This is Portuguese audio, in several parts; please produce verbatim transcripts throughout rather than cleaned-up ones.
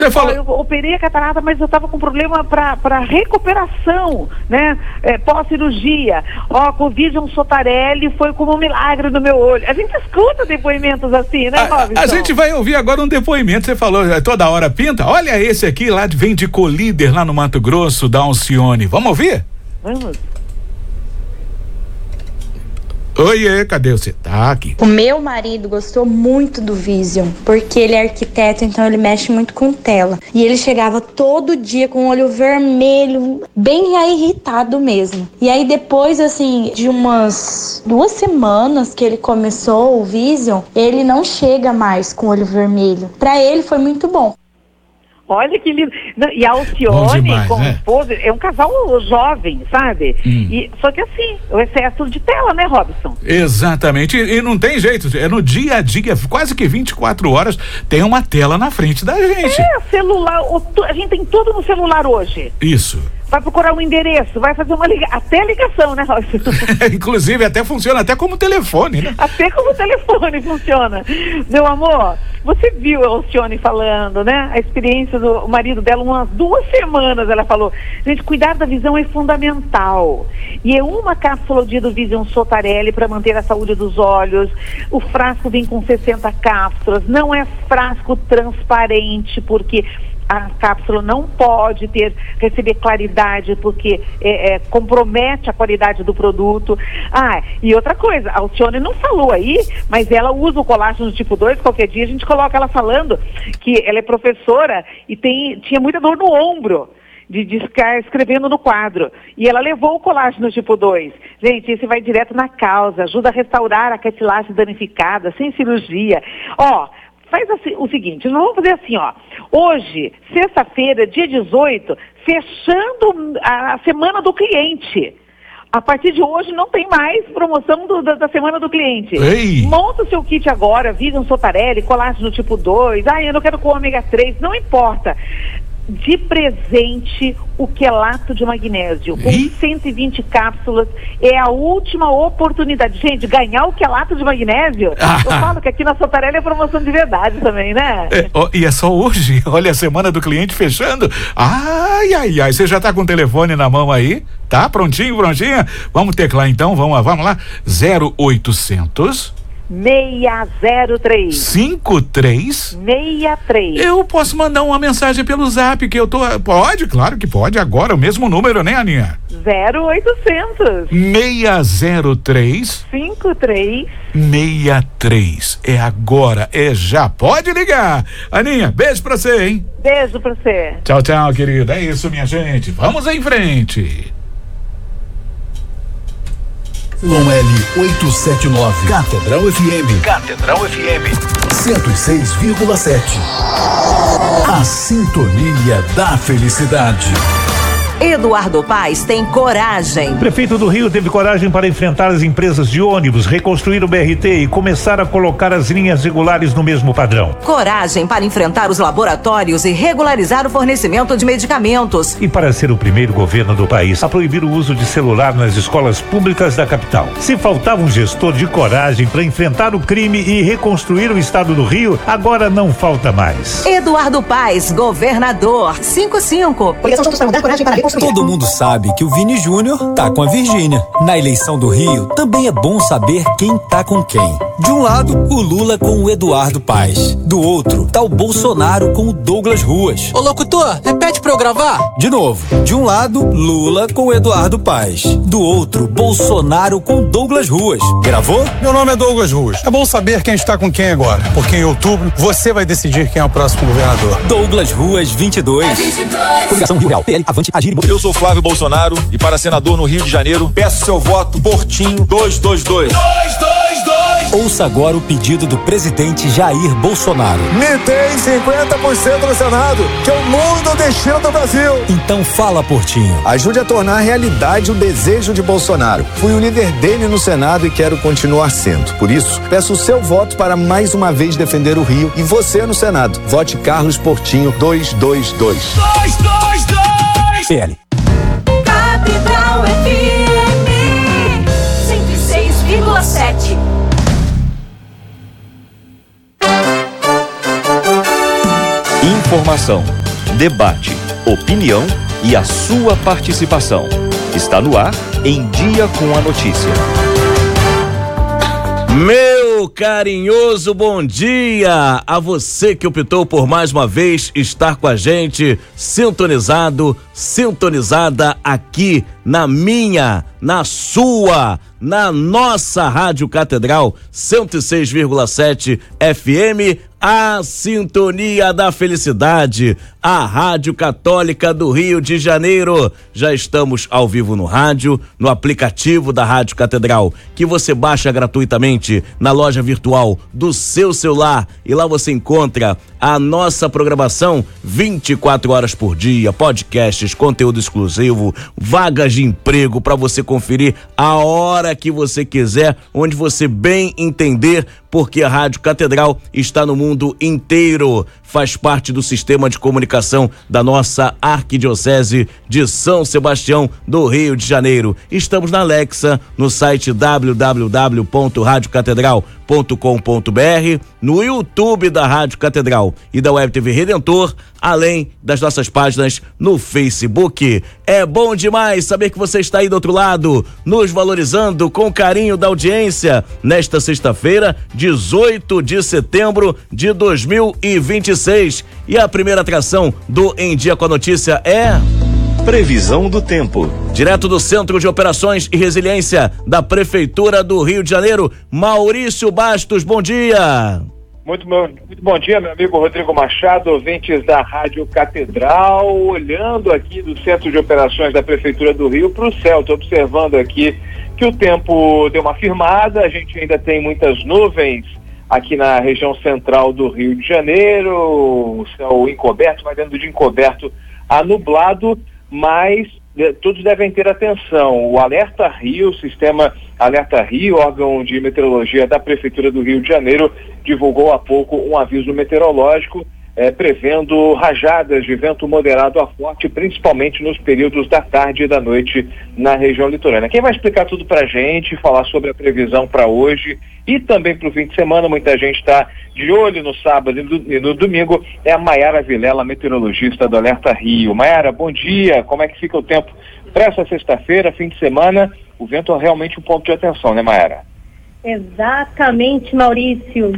Você falou... Eu operei a catarata, mas eu estava com problema para recuperação, né? É, pós-cirurgia. Ó, com o Vision Sotarelli foi como um milagre no meu olho. A gente escuta depoimentos assim, né, Robson? A, a gente vai ouvir agora um depoimento. Você falou, toda hora pinta. Olha esse aqui, lá de, vem de Colíder, lá no Mato Grosso, da Alcione. Vamos ouvir? Vamos. Oiê, cadê você? Tá aqui. O meu marido gostou muito do Vision, porque ele é arquiteto, então ele mexe muito com tela. E ele chegava todo dia com o olho vermelho, bem irritado mesmo. E aí depois, assim, de umas duas semanas que ele começou o Vision, ele não chega mais com o olho vermelho. Pra ele foi muito bom. Olha que lindo. E a Alcione demais, com né? o esposo, é um casal jovem, sabe? Hum. E, só que assim, o excesso de tela, né, Robson? Exatamente. E, e não tem jeito, é no dia a dia, quase que vinte e quatro horas, tem uma tela na frente da gente. É, celular, a gente tem tudo no celular hoje. Isso. Vai procurar um endereço, vai fazer uma ligação, até ligação, né, Robson? Inclusive, até funciona até como telefone, né? Até como telefone funciona. Meu amor, você viu a Alcione falando, né? A experiência do marido dela, umas duas semanas ela falou. Gente, cuidar da visão é fundamental. E é uma cápsula ao dia do Vision Sotarelli para manter a saúde dos olhos. O frasco vem com sessenta cápsulas, não é frasco transparente, porque a cápsula não pode ter, receber claridade, porque é, é, compromete a qualidade do produto. Ah, e outra coisa, a Alcione não falou aí, mas ela usa o colágeno tipo dois, qualquer dia a gente coloca ela falando que ela é professora e tem, tinha muita dor no ombro de, de ficar escrevendo no quadro. E ela levou o colágeno tipo dois. Gente, esse vai direto na causa, ajuda a restaurar a cartilagem danificada, sem cirurgia. Ó, faz assim, o seguinte, nós vamos fazer assim, ó. Hoje, sexta-feira, dia dezoito, fechando a semana do cliente. A partir de hoje não tem mais promoção do, da, da semana do cliente. Ei. Monta o seu kit agora, Vision Sotarelli, colágeno tipo dois, ah, eu não quero com ômega três, não importa. De presente o quelato de magnésio, com Ih? cento e vinte cápsulas, é a última oportunidade. Gente, ganhar o quelato de magnésio, ah. eu falo que aqui na Sotarelli é promoção de verdade também, né? É, ó, e é só hoje? Olha a semana do cliente fechando. Ai, ai, ai, você já tá com o telefone na mão aí? Tá prontinho, prontinha? Vamos teclar então, vamos, vamos lá. zero oitocentos seis zero três cinco três seis três. Eu posso mandar uma mensagem pelo zap que eu tô, pode, claro que pode, agora o mesmo número, né, Aninha? zero oitocentos seis zero três cinco três seis três. É agora, é já, pode ligar. Aninha, beijo pra você, hein? Beijo pra você. Tchau, tchau, querida, é isso, minha gente, vamos em frente. Y L oitocentos e setenta e nove, Catedral F M. Catedral F M cento e seis vírgula sete. A sintonia da felicidade. Eduardo Paes tem coragem. O prefeito do Rio teve coragem para enfrentar as empresas de ônibus, reconstruir o B R T e começar a colocar as linhas regulares no mesmo padrão. Coragem para enfrentar os laboratórios e regularizar o fornecimento de medicamentos. E para ser o primeiro governo do país a proibir o uso de celular nas escolas públicas da capital. Se faltava um gestor de coragem para enfrentar o crime e reconstruir o estado do Rio, agora não falta mais. Eduardo Paes, governador. cinco cinco. Coligação Juntos para Mudar, coragem para reconstruir. Todo mundo sabe que o Vini Júnior tá com a Virgínia. Na eleição do Rio, também é bom saber quem tá com quem. De um lado, o Lula com o Eduardo Paes. Do outro, tá o Bolsonaro com o Douglas Ruas. Ô locutor, repete pra eu gravar. De novo, de um lado, Lula com o Eduardo Paes. Do outro, Bolsonaro com Douglas Ruas. Gravou? Meu nome é Douglas Ruas. É bom saber quem está com quem agora, porque em outubro você vai decidir quem é o próximo governador. Douglas Ruas vinte e dois. Coligação Rio Real, P L, Avante, Agir. Eu sou Flávio Bolsonaro e para senador no Rio de Janeiro, peço seu voto Portinho dois dois dois. dois dois dois. Ouça agora o pedido do presidente Jair Bolsonaro. Me tem cinquenta por cento no Senado, que eu mudo o destino do Brasil. Então fala, Portinho. Ajude a tornar realidade o desejo de Bolsonaro. Fui o líder dele no Senado e quero continuar sendo. Por isso, peço o seu voto para mais uma vez defender o Rio e você no Senado. Vote Carlos Portinho dois dois dois. dois dois dois. P L. Catedral F M cento e seis vírgula sete. Info Informação, debate, opinião e a sua participação. Está no ar, Em Dia com a Notícia. Meu carinhoso bom dia a você que optou por mais uma vez estar com a gente, sintonizado, sintonizada aqui na minha, na sua, na nossa Rádio Catedral cento e seis vírgula sete F M, a Sintonia da Felicidade, a Rádio Católica do Rio de Janeiro. Já estamos ao vivo no rádio, no aplicativo da Rádio Catedral, que você baixa gratuitamente na loja virtual do seu celular, e lá você encontra a nossa programação vinte e quatro horas por dia, podcasts, conteúdo exclusivo, vagas de emprego para você conferir a hora que você quiser, onde você bem entender, porque a Rádio Catedral está no mundo inteiro, faz parte do sistema de comunicação da nossa Arquidiocese de São Sebastião do Rio de Janeiro. Estamos na Alexa, no site w w w ponto rádio catedral ponto com ponto b r, no YouTube da Rádio Catedral e da Web T V Redentor, além das nossas páginas no Facebook. É bom demais saber que você está aí do outro lado, nos valorizando com o carinho da audiência, nesta sexta-feira, dezoito de setembro de dois mil e vinte e seis. E a primeira atração do Em Dia com a Notícia é... Previsão do tempo. Direto do Centro de Operações e Resiliência da Prefeitura do Rio de Janeiro, Maurício Bastos, bom dia. Muito, muito bom dia, meu amigo Rodrigo Machado, ouvintes da Rádio Catedral. Olhando aqui do Centro de Operações da Prefeitura do Rio para o céu, estou observando aqui que o tempo deu uma firmada, a gente ainda tem muitas nuvens aqui na região central do Rio de Janeiro, o céu encoberto, vai dentro de encoberto a nublado, mas eh, todos devem ter atenção. O Alerta Rio, o sistema Alerta Rio, órgão de meteorologia da Prefeitura do Rio de Janeiro, divulgou há pouco um aviso meteorológico eh, prevendo rajadas de vento moderado a forte, principalmente nos períodos da tarde e da noite na região litorânea. Quem vai explicar tudo pra gente, falar sobre a previsão para hoje e também para o fim de semana, muita gente está de olho no sábado e no, e no domingo, é a Maiara Vilela, meteorologista do Alerta Rio. Maiara, bom dia, como é que fica o tempo para essa sexta-feira, fim de semana? O vento é realmente um ponto de atenção, né, Maiara? Exatamente, Maurício.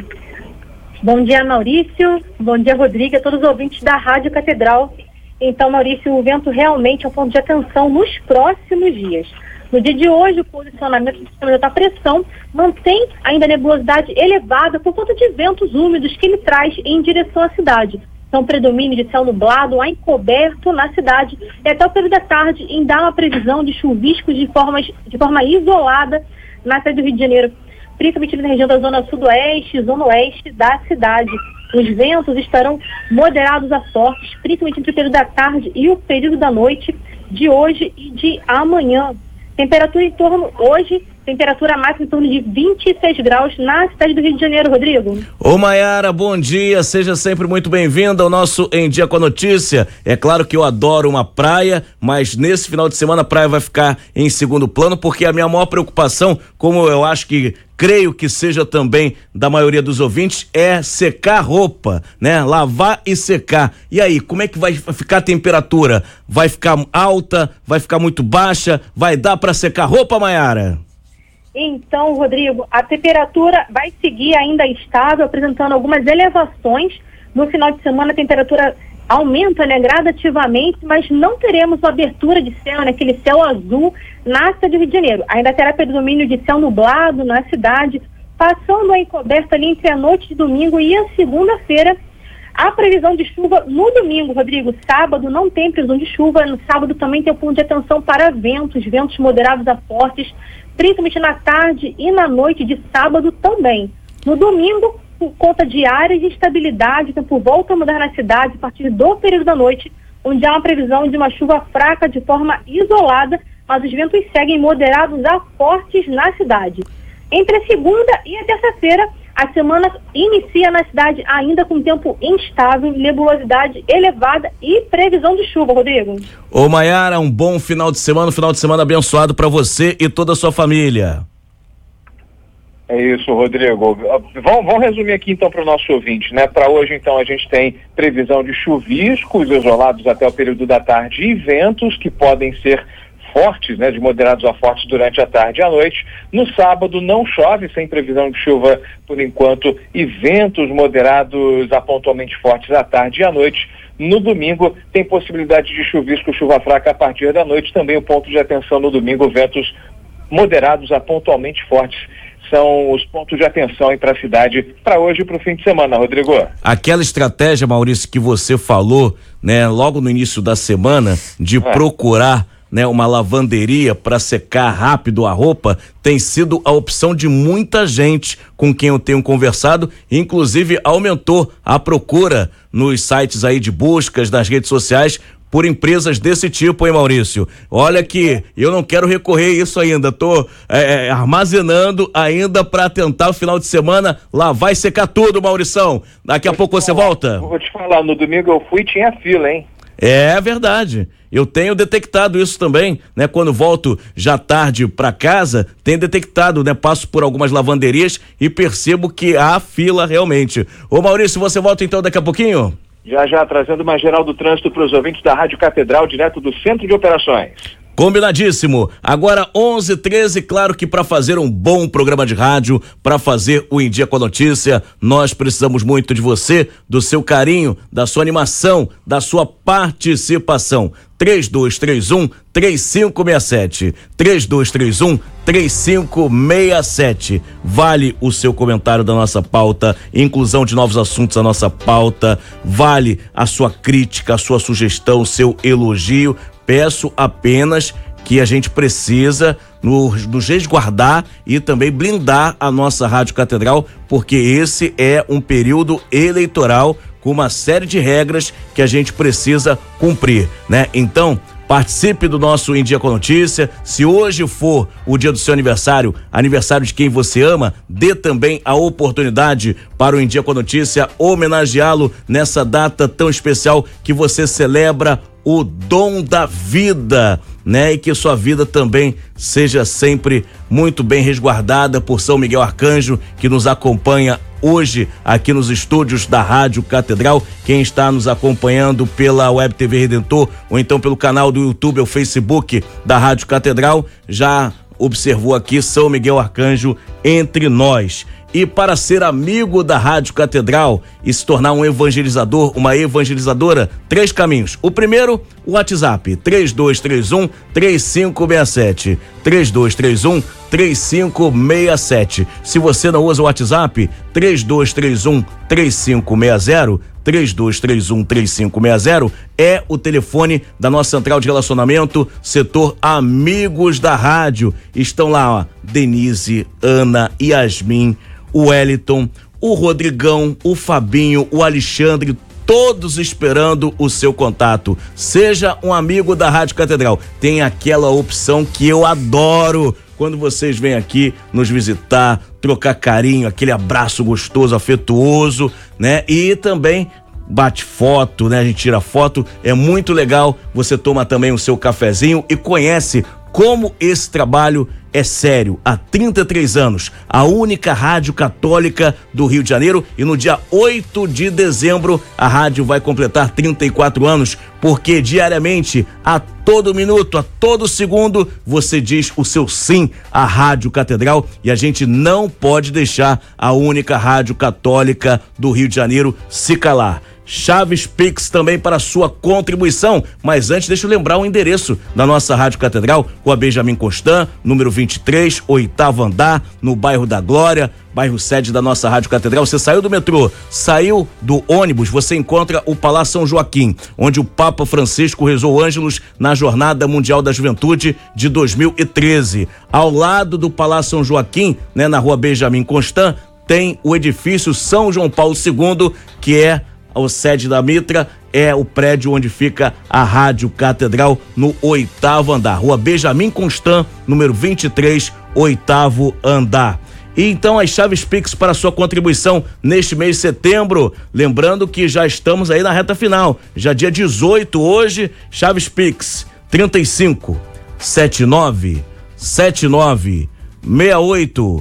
Bom dia, Maurício, bom dia, Rodrigo, a todos os ouvintes da Rádio Catedral. Então, Maurício, o vento realmente é um ponto de atenção nos próximos dias. No dia de hoje, o posicionamento do sistema de alta pressão mantém ainda a nebulosidade elevada por conta de ventos úmidos que ele traz em direção à cidade. Então, predomínio de céu nublado a encoberto na cidade e até o período da tarde em dar uma previsão de chuviscos de, formas, de forma isolada na cidade do Rio de Janeiro, principalmente na região da zona sudoeste e zona oeste da cidade. Os ventos estarão moderados a fortes, principalmente entre o período da tarde e o período da noite de hoje e de amanhã. Temperatura em torno, hoje, temperatura máxima em torno de vinte e seis graus na cidade do Rio de Janeiro, Rodrigo. Ô Maiara, bom dia, seja sempre muito bem-vinda ao nosso Em Dia com a Notícia. É claro que eu adoro uma praia, mas nesse final de semana a praia vai ficar em segundo plano, porque a minha maior preocupação, como eu acho que creio que seja também da maioria dos ouvintes, é secar roupa, né? Lavar e secar. E aí, como é que vai ficar a temperatura? Vai ficar alta? Vai ficar muito baixa? Vai dar para secar roupa, Maiara? Então, Rodrigo, a temperatura vai seguir ainda estável, apresentando algumas elevações. No final de semana a temperatura aumenta, né, gradativamente, mas não teremos uma abertura de céu, né, aquele céu azul na cidade do Rio de Janeiro. Ainda terá predomínio de céu nublado na cidade, passando a encoberta ali entre a noite de domingo e a segunda-feira. A previsão de chuva no domingo, Rodrigo, sábado não tem previsão de chuva, no sábado também tem um ponto de atenção para ventos, ventos moderados a fortes, principalmente na tarde e na noite de sábado também. No domingo, por conta de áreas de instabilidade, o tempo volta a mudar na cidade a partir do período da noite, onde há uma previsão de uma chuva fraca de forma isolada, mas os ventos seguem moderados a fortes na cidade. Entre a segunda e a terça-feira, a semana inicia na cidade ainda com tempo instável, nebulosidade elevada e previsão de chuva, Rodrigo. Ô Maiara, um bom final de semana, um final de semana abençoado para você e toda a sua família. É isso, Rodrigo. Vamos, vamos resumir aqui então para o nosso ouvinte, né? Para hoje, então, a gente tem previsão de chuviscos isolados até o período da tarde e ventos que podem ser fortes, né, de moderados a fortes durante a tarde e a noite. No sábado não chove, sem previsão de chuva por enquanto, e ventos moderados a pontualmente fortes à tarde e à noite. No domingo tem possibilidade de chuvisco, chuva fraca a partir da noite. Também o ponto de atenção no domingo, ventos moderados a pontualmente fortes. São os pontos de atenção para a cidade para hoje e para o fim de semana, Rodrigo. Aquela estratégia, Maurício, que você falou, né, logo no início da semana, de é. procurar, né, uma lavanderia para secar rápido a roupa, tem sido a opção de muita gente com quem eu tenho conversado, inclusive aumentou a procura nos sites aí de buscas, nas redes sociais, por empresas desse tipo, hein, Maurício? Olha que eu não quero recorrer a isso ainda, tô é, armazenando ainda para tentar o final de semana, lá vai secar tudo, Maurição. Daqui a pouco você volta? Vou te falar, no domingo eu fui e tinha fila, hein? É verdade. Eu tenho detectado isso também, né? Quando volto já tarde para casa, tenho detectado, né? Passo por algumas lavanderias e percebo que há fila realmente. Ô Maurício, você volta então daqui a pouquinho? Já já, trazendo uma geral do trânsito para os ouvintes da Rádio Catedral, direto do Centro de Operações. Combinadíssimo. Agora onze e treze, claro que para fazer um bom programa de rádio, para fazer o Em Dia com a Notícia, nós precisamos muito de você, do seu carinho, da sua animação, da sua participação. três dois três um, três cinco seis sete. três dois três um, três cinco seis sete. Vale o seu comentário da nossa pauta, inclusão de novos assuntos da nossa pauta, vale a sua crítica, a sua sugestão, o seu elogio. Peço apenas que a gente precisa nos, nos resguardar e também blindar a nossa Rádio Catedral, porque esse é um período eleitoral com uma série de regras que a gente precisa cumprir, né? Então, participe do nosso Em Dia com a Notícia. Se hoje for o dia do seu aniversário, aniversário de quem você ama, dê também a oportunidade para o Em Dia com a Notícia homenageá-lo nessa data tão especial que você celebra o dom da vida, né? E que sua vida também seja sempre muito bem resguardada por São Miguel Arcanjo, que nos acompanha hoje aqui nos estúdios da Rádio Catedral. Quem está nos acompanhando pela Web T V Redentor ou então pelo canal do YouTube ou Facebook da Rádio Catedral, já observou aqui São Miguel Arcanjo entre nós. E para ser amigo da Rádio Catedral e se tornar um evangelizador, uma evangelizadora, três caminhos. O primeiro, o WhatsApp, três dois três um, três cinco seis sete. três dois três um, três cinco seis sete. Se você não usa o WhatsApp, três dois três um, três cinco seis zero, três dois três um, três cinco seis zero é o telefone da nossa central de relacionamento, setor Amigos da Rádio. Estão lá, ó, Denise, Ana, Yasmin, o Wellington, o Rodrigão, o Fabinho, o Alexandre, todos esperando o seu contato. Seja um amigo da Rádio Catedral. Tem aquela opção que eu adoro quando vocês vêm aqui nos visitar, trocar carinho, aquele abraço gostoso, afetuoso, né? E também bate foto, né? A gente tira foto, é muito legal. Você toma também o seu cafezinho e conhece como esse trabalho é sério. Há trinta e três anos, a única rádio católica do Rio de Janeiro, e no dia oito de dezembro a rádio vai completar trinta e quatro anos, porque diariamente, a todo minuto, a todo segundo, você diz o seu sim à Rádio Catedral, e a gente não pode deixar a única rádio católica do Rio de Janeiro se calar. Chaves Pix também para sua contribuição, mas antes deixa eu lembrar o endereço da nossa Rádio Catedral, Rua Benjamin Constant, número vinte e três, oitavo andar, no bairro da Glória, bairro sede da nossa Rádio Catedral. Você saiu do metrô, saiu do ônibus, você encontra o Palácio São Joaquim, onde o Papa Francisco rezou ângelos na Jornada Mundial da Juventude de dois mil e treze. Ao lado do Palácio São Joaquim, né, na Rua Benjamin Constant, tem o edifício São João Paulo segundo, que é a sede da Mitra, é o prédio onde fica a Rádio Catedral, no oitavo andar. Rua Benjamin Constant, número vinte e três, oitavo andar. E então as chaves Pix para sua contribuição neste mês de setembro. Lembrando que já estamos aí na reta final. Já dia dezoito hoje, chaves Pix trinta e cinco, setenta e nove, setenta e nove, sessenta e oito,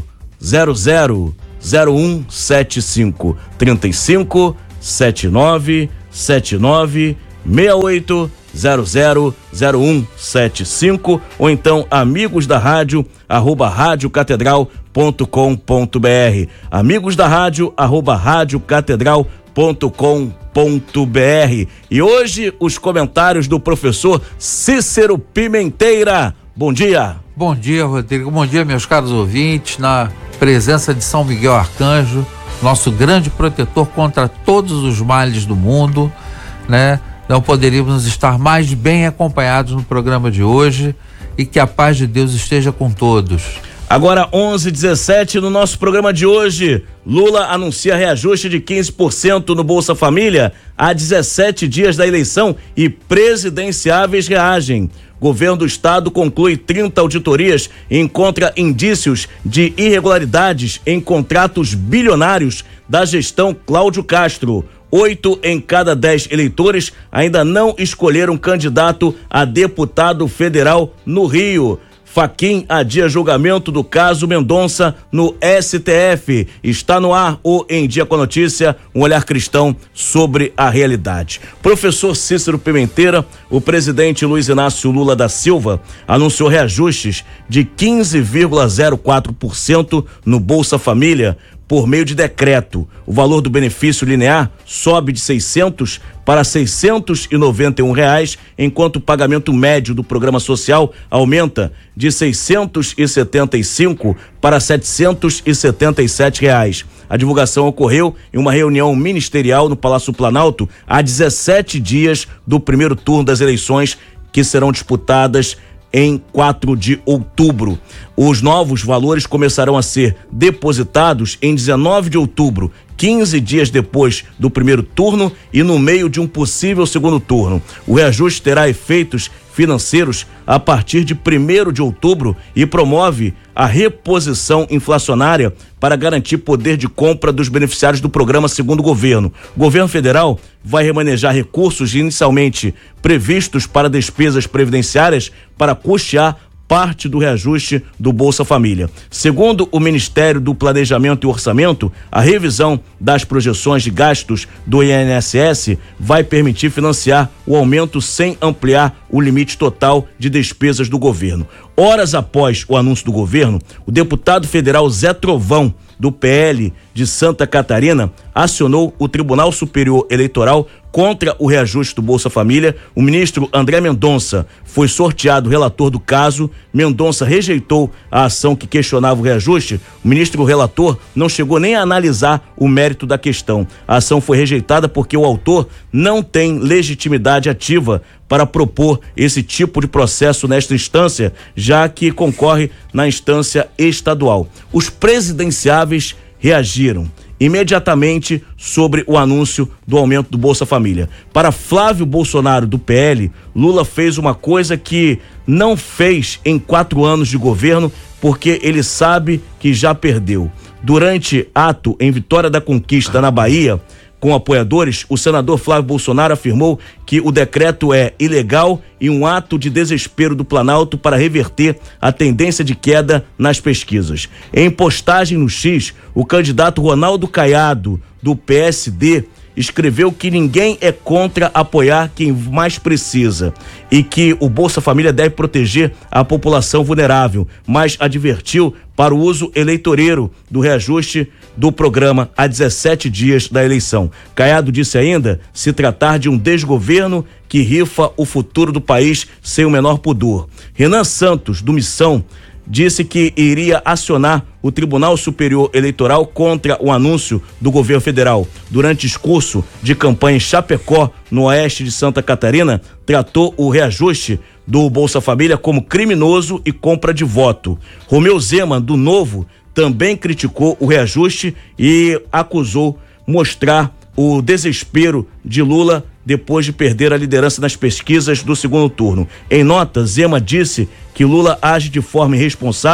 zero zero zero um sete cinco trinta e cinco sete nove sete nove seis oito zero zero zero um sete cinco ou então amigos da rádio arroba rádio catedral ponto com ponto br, amigos da rádio arroba rádio catedral ponto com ponto br. E hoje os comentários do professor Cícero Pimenteira. Bom dia. Bom dia, Rodrigo. Bom dia, meus caros ouvintes, na presença de São Miguel Arcanjo, nosso grande protetor contra todos os males do mundo, né? Não poderíamos estar mais bem acompanhados no programa de hoje, e que a paz de Deus esteja com todos. Agora onze e dezessete no nosso programa de hoje. Lula anuncia reajuste de quinze por cento no Bolsa Família há dezessete dias da eleição e presidenciáveis reagem. Governo do Estado conclui trinta auditorias e encontra indícios de irregularidades em contratos bilionários da gestão Cláudio Castro. Oito em cada dez eleitores ainda não escolheram candidato a deputado federal no Rio. Fachin adia julgamento do caso Mendonça no S T F. Está no ar o Em Dia com a Notícia, um olhar cristão sobre a realidade. Professor Cícero Pimenteira, o presidente Luiz Inácio Lula da Silva anunciou reajustes de quinze vírgula zero quatro por cento no Bolsa Família por meio de decreto. O valor do benefício linear sobe de seiscentos para seiscentos e noventa e um reais, enquanto o pagamento médio do programa social aumenta de seiscentos e setenta e cinco para setecentos e setenta e sete reais. A divulgação ocorreu em uma reunião ministerial no Palácio Planalto há dezessete dias do primeiro turno das eleições, que serão disputadas em quatro de outubro. Os novos valores começarão a ser depositados em dezenove de outubro, quinze dias depois do primeiro turno e no meio de um possível segundo turno. O reajuste terá efeitos financeiros a partir de primeiro de outubro e promove a reposição inflacionária para garantir poder de compra dos beneficiários do programa, segundo o governo. O governo federal vai remanejar recursos inicialmente previstos para despesas previdenciárias para custear parte do reajuste do Bolsa Família. Segundo o Ministério do Planejamento e Orçamento, a revisão das projeções de gastos do I N S S vai permitir financiar o aumento sem ampliar o limite total de despesas do governo. Horas após o anúncio do governo, o deputado federal Zé Trovão, do P L de Santa Catarina, acionou o Tribunal Superior Eleitoral contra o reajuste do Bolsa Família. O ministro André Mendonça foi sorteado relator do caso. Mendonça rejeitou a ação que questionava o reajuste. O ministro relator não chegou nem a analisar o mérito da questão. A ação foi rejeitada porque o autor não tem legitimidade ativa para propor esse tipo de processo nesta instância, já que concorre na instância estadual. Os presidenciáveis reagiram imediatamente sobre o anúncio do aumento do Bolsa Família. Para Flávio Bolsonaro, do P L, Lula fez uma coisa que não fez em quatro anos de governo, porque ele sabe que já perdeu. Durante ato em Vitória da Conquista, na Bahia, com apoiadores, o senador Flávio Bolsonaro afirmou que o decreto é ilegal e um ato de desespero do Planalto para reverter a tendência de queda nas pesquisas. Em postagem no X, o candidato Ronaldo Caiado, do P S D, escreveu que ninguém é contra apoiar quem mais precisa e que o Bolsa Família deve proteger a população vulnerável, mas advertiu para o uso eleitoreiro do reajuste do programa há dezessete dias da eleição. Caiado disse ainda se tratar de um desgoverno que rifa o futuro do país sem o menor pudor. Renan Santos, do Missão, disse que iria acionar o Tribunal Superior Eleitoral contra o anúncio do governo federal. Durante discurso de campanha em Chapecó, no oeste de Santa Catarina, tratou o reajuste do Bolsa Família como criminoso e compra de voto. Romeu Zema, do Novo, também criticou o reajuste e acusou mostrar o desespero de Lula depois de perder a liderança nas pesquisas do segundo turno. Em nota, Zema disse que Lula age de forma irresponsável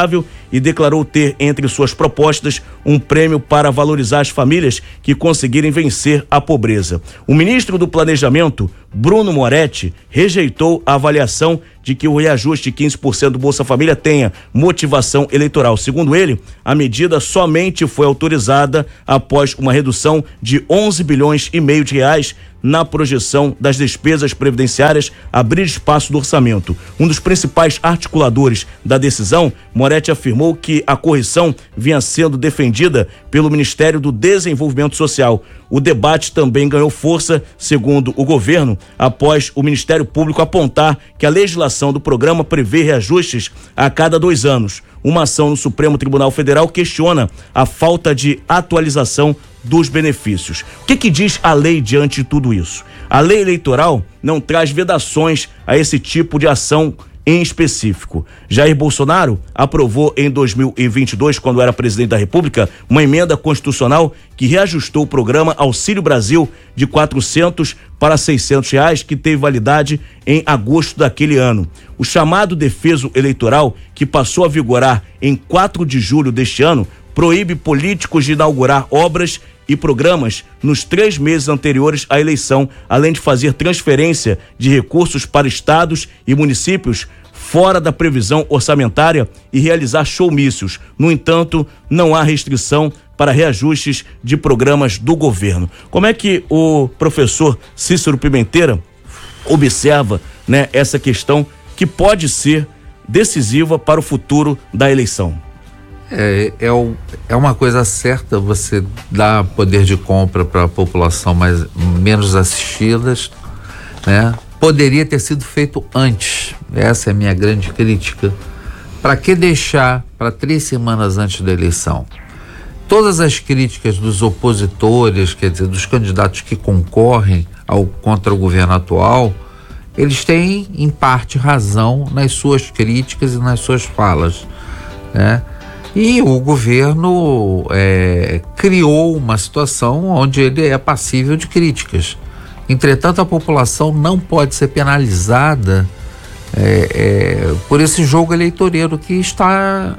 e declarou ter entre suas propostas um prêmio para valorizar as famílias que conseguirem vencer a pobreza. O ministro do Planejamento, Bruno Moretti, rejeitou a avaliação de que o reajuste de quinze por cento do Bolsa Família tenha motivação eleitoral. Segundo ele, a medida somente foi autorizada após uma redução de onze bilhões e meio de reais na projeção das despesas previdenciárias, abrir espaço do orçamento. Um dos principais articuladores da decisão, Moretti afirmou que a correção vinha sendo defendida pelo Ministério do Desenvolvimento Social. O debate também ganhou força, segundo o governo, após o Ministério Público apontar que a legislação do programa prevê reajustes a cada dois anos. Uma ação no Supremo Tribunal Federal questiona a falta de atualização dos benefícios. O que que diz a lei diante de tudo isso? A lei eleitoral não traz vedações a esse tipo de ação em específico. Jair Bolsonaro aprovou em dois mil e vinte e dois, quando era presidente da República, uma emenda constitucional que reajustou o programa Auxílio Brasil de quatrocentos para seiscentos reais, que teve validade em agosto daquele ano. O chamado defeso eleitoral, que passou a vigorar em quatro de julho deste ano, proíbe políticos de inaugurar obras e programas nos três meses anteriores à eleição, além de fazer transferência de recursos para estados e municípios fora da previsão orçamentária e realizar showmícios. No entanto, não há restrição para reajustes de programas do governo. Como é que o professor Cícero Pimenteira observa, né, essa questão que pode ser decisiva para o futuro da eleição? É, é, o, é uma coisa certa você dar poder de compra para a população mais, menos assistidas, né? Poderia ter sido feito antes. Essa é a minha grande crítica. Para que deixar para três semanas antes da eleição? Todas as críticas dos opositores, quer dizer, dos candidatos que concorrem ao, contra o governo atual, eles têm, em parte, razão nas suas críticas e nas suas falas, né? E o governo é, criou uma situação onde ele é passível de críticas. Entretanto, a população não pode ser penalizada é, é, por esse jogo eleitoreiro que está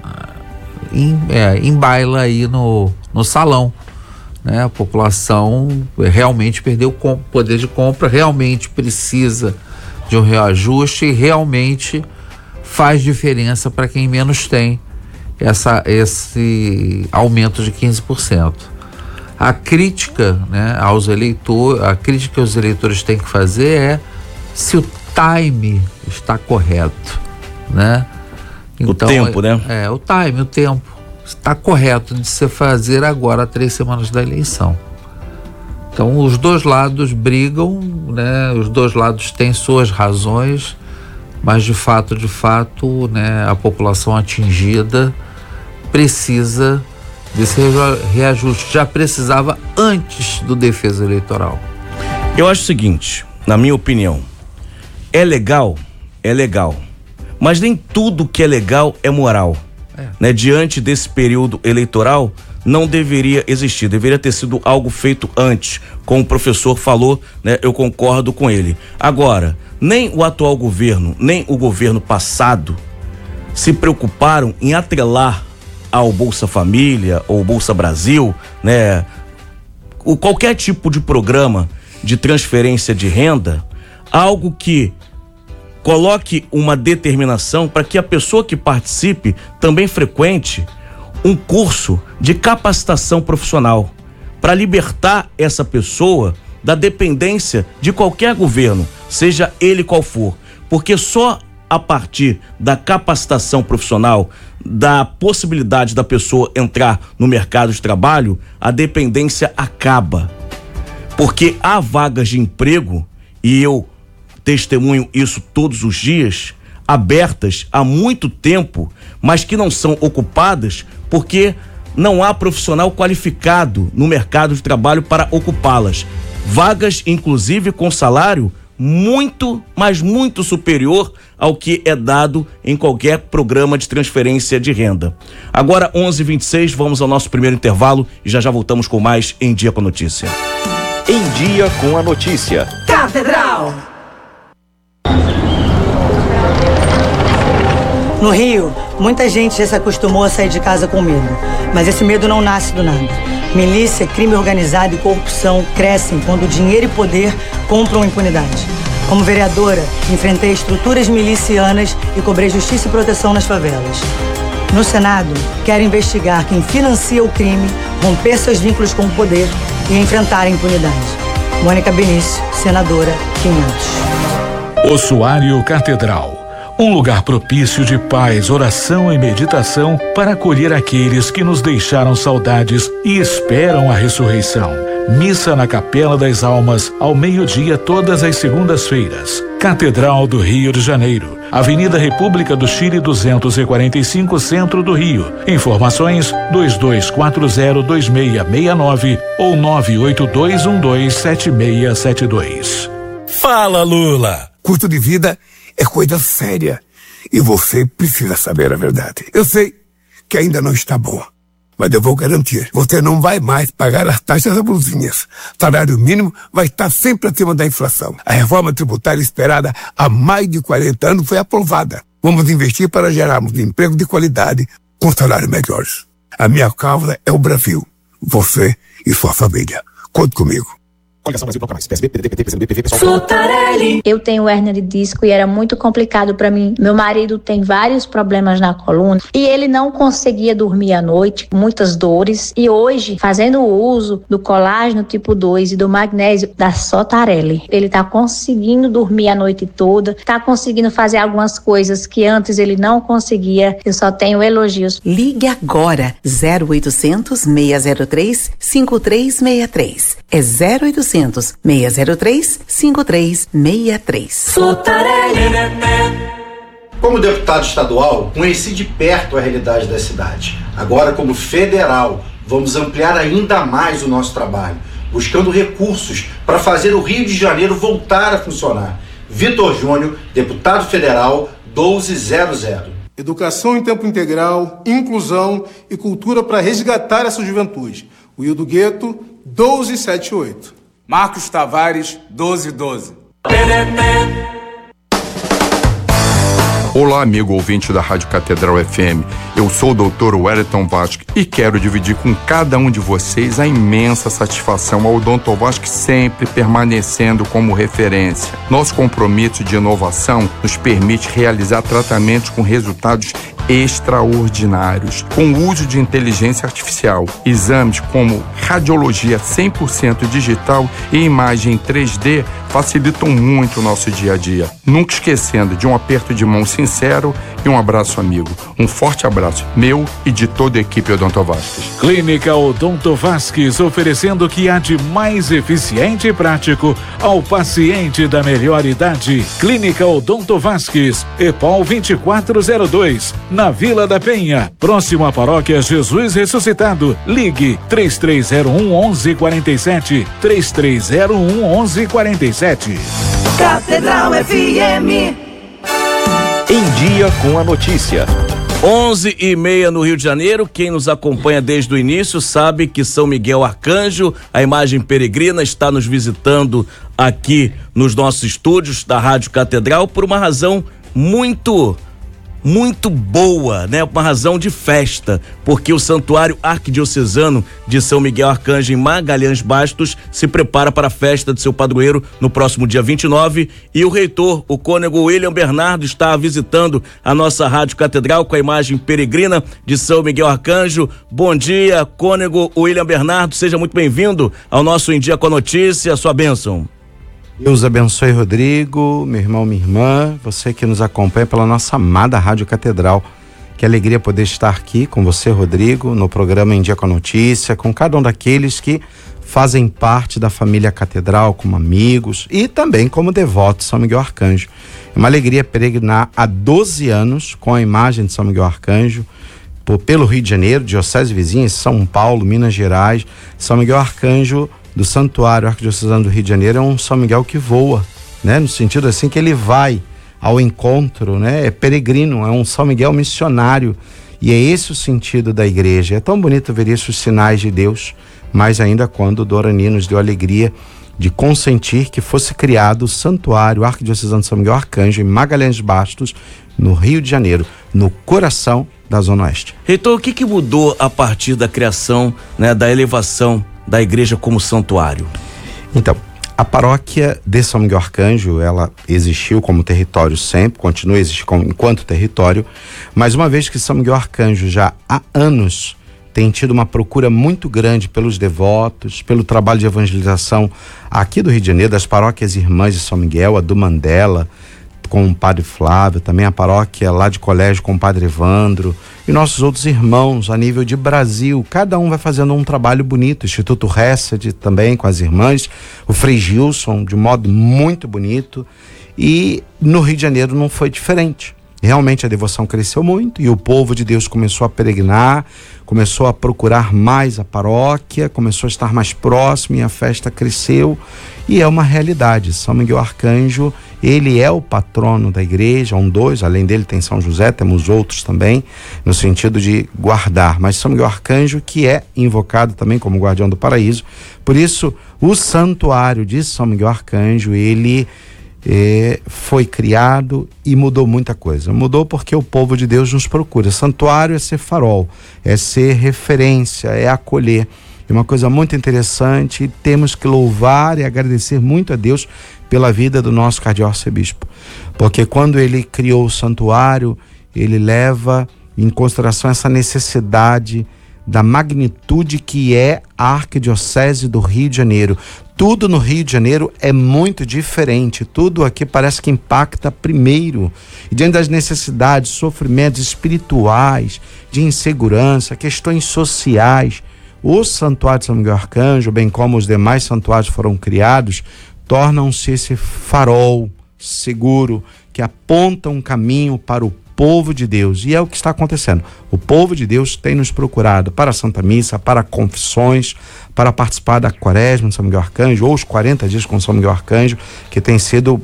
em, é, em baila aí no, no salão, né? A população realmente perdeu o poder de compra, realmente precisa de um reajuste e realmente faz diferença para quem menos tem essa, esse aumento de quinze por cento. A crítica, né, aos eleitores, a crítica que os eleitores têm que fazer é se o time está correto, né? Então, o tempo, né? É, é, o time, o tempo está correto de se fazer agora, três semanas da eleição. Então, os dois lados brigam, né? Os dois lados têm suas razões, mas de fato, de fato, né, a população atingida precisa desse reajuste. Já precisava antes do defesa eleitoral. Eu acho o seguinte, na minha opinião, é legal, é legal, mas nem tudo que é legal é moral. É. Né? Diante desse período eleitoral, não deveria existir, deveria ter sido algo feito antes, como o professor falou, né? Eu concordo com ele. Agora, nem o atual governo, nem o governo passado se preocuparam em atrelar ao Bolsa Família ou Bolsa Brasil, né, o qualquer tipo de programa de transferência de renda, algo que coloque uma determinação para que a pessoa que participe também frequente um curso de capacitação profissional para libertar essa pessoa da dependência de qualquer governo, seja ele qual for, porque só a partir da capacitação profissional, da possibilidade da pessoa entrar no mercado de trabalho, a dependência acaba. Porque há vagas de emprego, e eu testemunho isso todos os dias, abertas há muito tempo, mas que não são ocupadas porque não há profissional qualificado no mercado de trabalho para ocupá-las. Vagas, inclusive, com salário muito, mas muito superior ao que é dado em qualquer programa de transferência de renda. Agora, onze e vinte e seis, vamos ao nosso primeiro intervalo e já já voltamos com mais Em Dia com a Notícia. Em Dia com a Notícia. Catedral. No Rio, muita gente já se acostumou a sair de casa com medo, mas esse medo não nasce do nada. Milícia, crime organizado e corrupção crescem quando dinheiro e poder compram impunidade. Como vereadora, enfrentei estruturas milicianas e cobrei justiça e proteção nas favelas. No Senado, quero investigar quem financia o crime, romper seus vínculos com o poder e enfrentar a impunidade. Mônica Benício, senadora quinhentos. Ossuário Catedral. Um lugar propício de paz, oração e meditação para acolher aqueles que nos deixaram saudades e esperam a ressurreição. Missa na Capela das Almas, ao meio-dia, todas as segundas-feiras. Catedral do Rio de Janeiro, Avenida República do Chile duzentos e quarenta e cinco, Centro do Rio. Informações dois dois quatro zero dois seis seis nove ou nove oito dois um dois sete seis sete dois. Fala, Lula! Custo de vida é coisa séria e você precisa saber a verdade. Eu sei que ainda não está bom, mas eu vou garantir, você não vai mais pagar as taxas abusinhas. Salário mínimo vai estar sempre acima da inflação. A reforma tributária esperada há mais de quarenta anos foi aprovada. Vamos investir para gerarmos emprego de qualidade com salários melhores. A minha causa é o Brasil, você e sua família. Conte comigo. Eu tenho hérnia de disco e era muito complicado para mim. Meu marido tem vários problemas na coluna e ele não conseguia dormir à noite, muitas dores. E hoje, fazendo o uso do colágeno tipo dois e do magnésio da Sotarelli, ele tá conseguindo dormir a noite toda, tá conseguindo fazer algumas coisas que antes ele não conseguia. Eu só tenho elogios. Ligue agora, zero oitocentos, seis zero três, cinco três seis três. É zero oitocentos, seis zero três, cinco três seis três. Sotarelli. Como deputado estadual, conheci de perto a realidade da cidade. Agora, como federal, vamos ampliar ainda mais o nosso trabalho, buscando recursos para fazer o Rio de Janeiro voltar a funcionar. Vitor Júnior, deputado federal, doze zero zero. Educação em tempo integral, inclusão e cultura para resgatar essa juventude. Wildo Gueto, doze setenta e oito. Marcos Tavares, doze doze. Olá, amigo ouvinte da Rádio Catedral F M. Eu sou o doutor Wellington Vasque e quero dividir com cada um de vocês a imensa satisfação ao Odonto Vasque sempre permanecendo como referência. Nosso compromisso de inovação nos permite realizar tratamentos com resultados extraordinários, com o uso de inteligência artificial, exames como radiologia cem por cento digital e imagem três D facilitam muito o nosso dia a dia. Nunca esquecendo de um aperto de mão sincero e um abraço amigo. Um forte abraço meu e de toda a equipe Odonto Vasques. Clínica Odonto Vasques, oferecendo o que há de mais eficiente e prático ao paciente da melhor idade. Clínica Odonto Vasques, EPOL vinte e quatro zero dois, na Vila da Penha, próximo à Paróquia Jesus Ressuscitado. Ligue três três zero um, onze quarenta e sete, três três zero um, onze quarenta e sete. Catedral F M. Em dia com a notícia. onze e meia no Rio de Janeiro. Quem nos acompanha desde o início sabe que São Miguel Arcanjo, a imagem peregrina, está nos visitando aqui nos nossos estúdios da Rádio Catedral por uma razão muito muito boa, né? Uma razão de festa, porque o Santuário Arquidiocesano de São Miguel Arcanjo em Magalhães Bastos se prepara para a festa de seu padroeiro no próximo dia vinte e nove e o reitor, o cônego William Bernardo, está visitando a nossa Rádio Catedral com a imagem peregrina de São Miguel Arcanjo. Bom dia, cônego William Bernardo, seja muito bem-vindo ao nosso Em Dia com a Notícia, sua bênção. Deus abençoe, Rodrigo, meu irmão, minha irmã, você que nos acompanha pela nossa amada Rádio Catedral. Que alegria poder estar aqui com você, Rodrigo, no programa Em Dia com a Notícia, com cada um daqueles que fazem parte da família Catedral, como amigos e também como devotos de São Miguel Arcanjo. É uma alegria peregrinar há doze anos com a imagem de São Miguel Arcanjo, por, pelo Rio de Janeiro, diocese vizinha, São Paulo, Minas Gerais. São Miguel Arcanjo do Santuário Arquidiocesano do Rio de Janeiro é um São Miguel que voa, né? No sentido assim que ele vai ao encontro, né? É peregrino, é um São Miguel missionário, e é esse o sentido da igreja. É tão bonito ver isso, os sinais de Deus, mais ainda quando o Dorani nos deu alegria de consentir que fosse criado o Santuário Arquidiocesano de São Miguel Arcanjo em Magalhães Bastos, no Rio de Janeiro, no coração da Zona Oeste. Reitor, o que, que mudou a partir da criação, né, da elevação da igreja como santuário? Então, a paróquia de São Miguel Arcanjo, ela existiu como território sempre, continua a existir como, enquanto território, mas uma vez que São Miguel Arcanjo já há anos tem tido uma procura muito grande pelos devotos, pelo trabalho de evangelização aqui do Rio de Janeiro, das paróquias irmãs de São Miguel, a do Mandela, com o Padre Flávio, também a paróquia lá de Colégio com o Padre Evandro e nossos outros irmãos a nível de Brasil, cada um vai fazendo um trabalho bonito, o Instituto Hesed também com as irmãs, o Frei Gilson de um modo muito bonito, e no Rio de Janeiro não foi diferente. Realmente a devoção cresceu muito e o povo de Deus começou a peregrinar, começou a procurar mais a paróquia, começou a estar mais próximo e a festa cresceu e é uma realidade. São Miguel Arcanjo, ele é o patrono da igreja, um dois, além dele tem São José, temos outros também, no sentido de guardar, mas São Miguel Arcanjo que é invocado também como guardião do paraíso, por isso o santuário de São Miguel Arcanjo, ele É, foi criado e mudou muita coisa. Mudou porque o povo de Deus nos procura. Santuário é ser farol, é ser referência, é acolher. É uma coisa muito interessante e temos que louvar e agradecer muito a Deus pela vida do nosso cardeal-arcebispo. Porque quando ele criou o santuário, ele leva em consideração essa necessidade da magnitude que é a Arquidiocese do Rio de Janeiro. Tudo no Rio de Janeiro é muito diferente, tudo aqui parece que impacta primeiro. E diante das necessidades, sofrimentos espirituais, de insegurança, questões sociais, o Santuário de São Miguel Arcanjo, bem como os demais santuários foram criados, tornam-se esse farol seguro que aponta um caminho para o povo de Deus, e é o que está acontecendo. O povo de Deus tem nos procurado para a Santa Missa, para confissões, para participar da Quaresma de São Miguel Arcanjo, ou os quarenta dias com São Miguel Arcanjo, que tem sido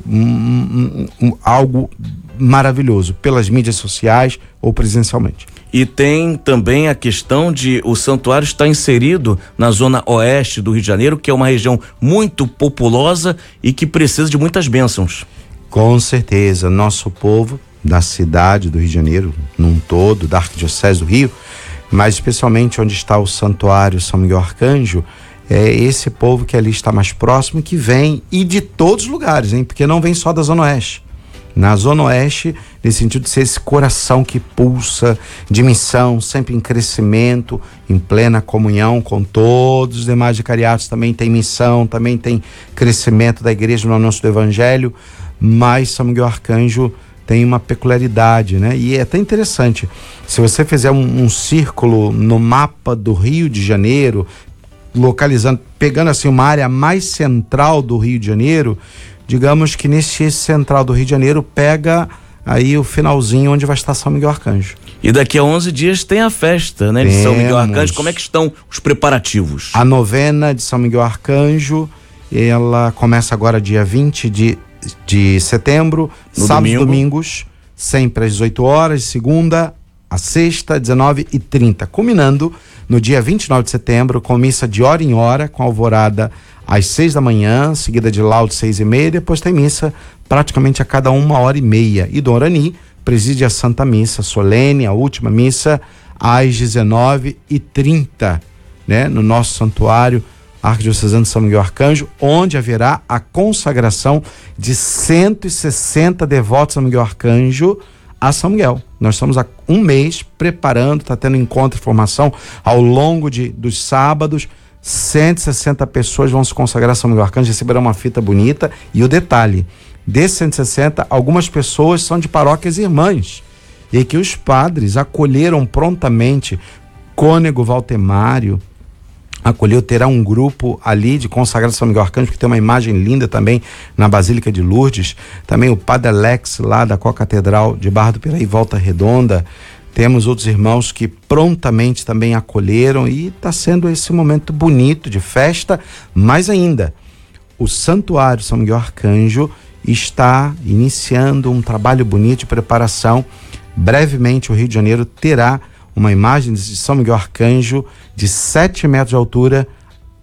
um, um, um, algo maravilhoso, pelas mídias sociais ou presencialmente. E tem também a questão de o santuário estar inserido na zona oeste do Rio de Janeiro, que é uma região muito populosa e que precisa de muitas bênçãos. Com certeza, nosso povo da cidade do Rio de Janeiro, num todo, da Arquidiocese do Rio, mas especialmente onde está o Santuário São Miguel Arcanjo, é esse povo que ali está mais próximo, que vem, e de todos os lugares, hein? Porque não vem só da Zona Oeste. Na Zona Oeste, nesse sentido de ser esse coração que pulsa de missão, sempre em crescimento, em plena comunhão com todos os demais vicariatos, também tem missão, também tem crescimento da igreja no anúncio do Evangelho, mas São Miguel Arcanjo tem uma peculiaridade, né? E é até interessante, se você fizer um, um círculo no mapa do Rio de Janeiro, localizando, pegando assim uma área mais central do Rio de Janeiro, digamos que nesse central do Rio de Janeiro pega aí o finalzinho onde vai estar São Miguel Arcanjo. E daqui a onze dias tem a festa, né, de São Miguel Arcanjo. Como é que estão os preparativos? A novena de São Miguel Arcanjo, ela começa agora dia vinte de de setembro, no sábados e domingos, sempre às dezoito horas, segunda a sexta, dezenove e trinta, culminando no dia vinte e nove de setembro, com missa de hora em hora, com alvorada às seis da manhã, seguida de laudo seis e meia, depois tem missa praticamente a cada uma hora e meia. E Dom Orani preside a Santa Missa solene, a última missa, às dezenove e trinta, né, no nosso santuário Arquidiocesano de São Miguel Arcanjo, onde haverá a consagração de cento e sessenta devotos de São Miguel Arcanjo a São Miguel. Nós estamos há um mês preparando, está tendo encontro e formação ao longo de, dos sábados, cento e sessenta pessoas vão se consagrar a São Miguel Arcanjo, receberão uma fita bonita, e o detalhe, desses cento e sessenta, algumas pessoas são de paróquias irmãs, e que os padres acolheram prontamente. Cônego Valtemário acolheu, terá um grupo ali de consagrado São Miguel Arcanjo, que tem uma imagem linda também na Basílica de Lourdes. Também o Padre Alex, lá da Co-Catedral de Barra do Piraí, Volta Redonda. Temos outros irmãos que prontamente também acolheram, e está sendo esse momento bonito de festa. Mais ainda, o Santuário São Miguel Arcanjo está iniciando um trabalho bonito de preparação. Brevemente o Rio de Janeiro terá uma imagem de São Miguel Arcanjo de sete metros de altura,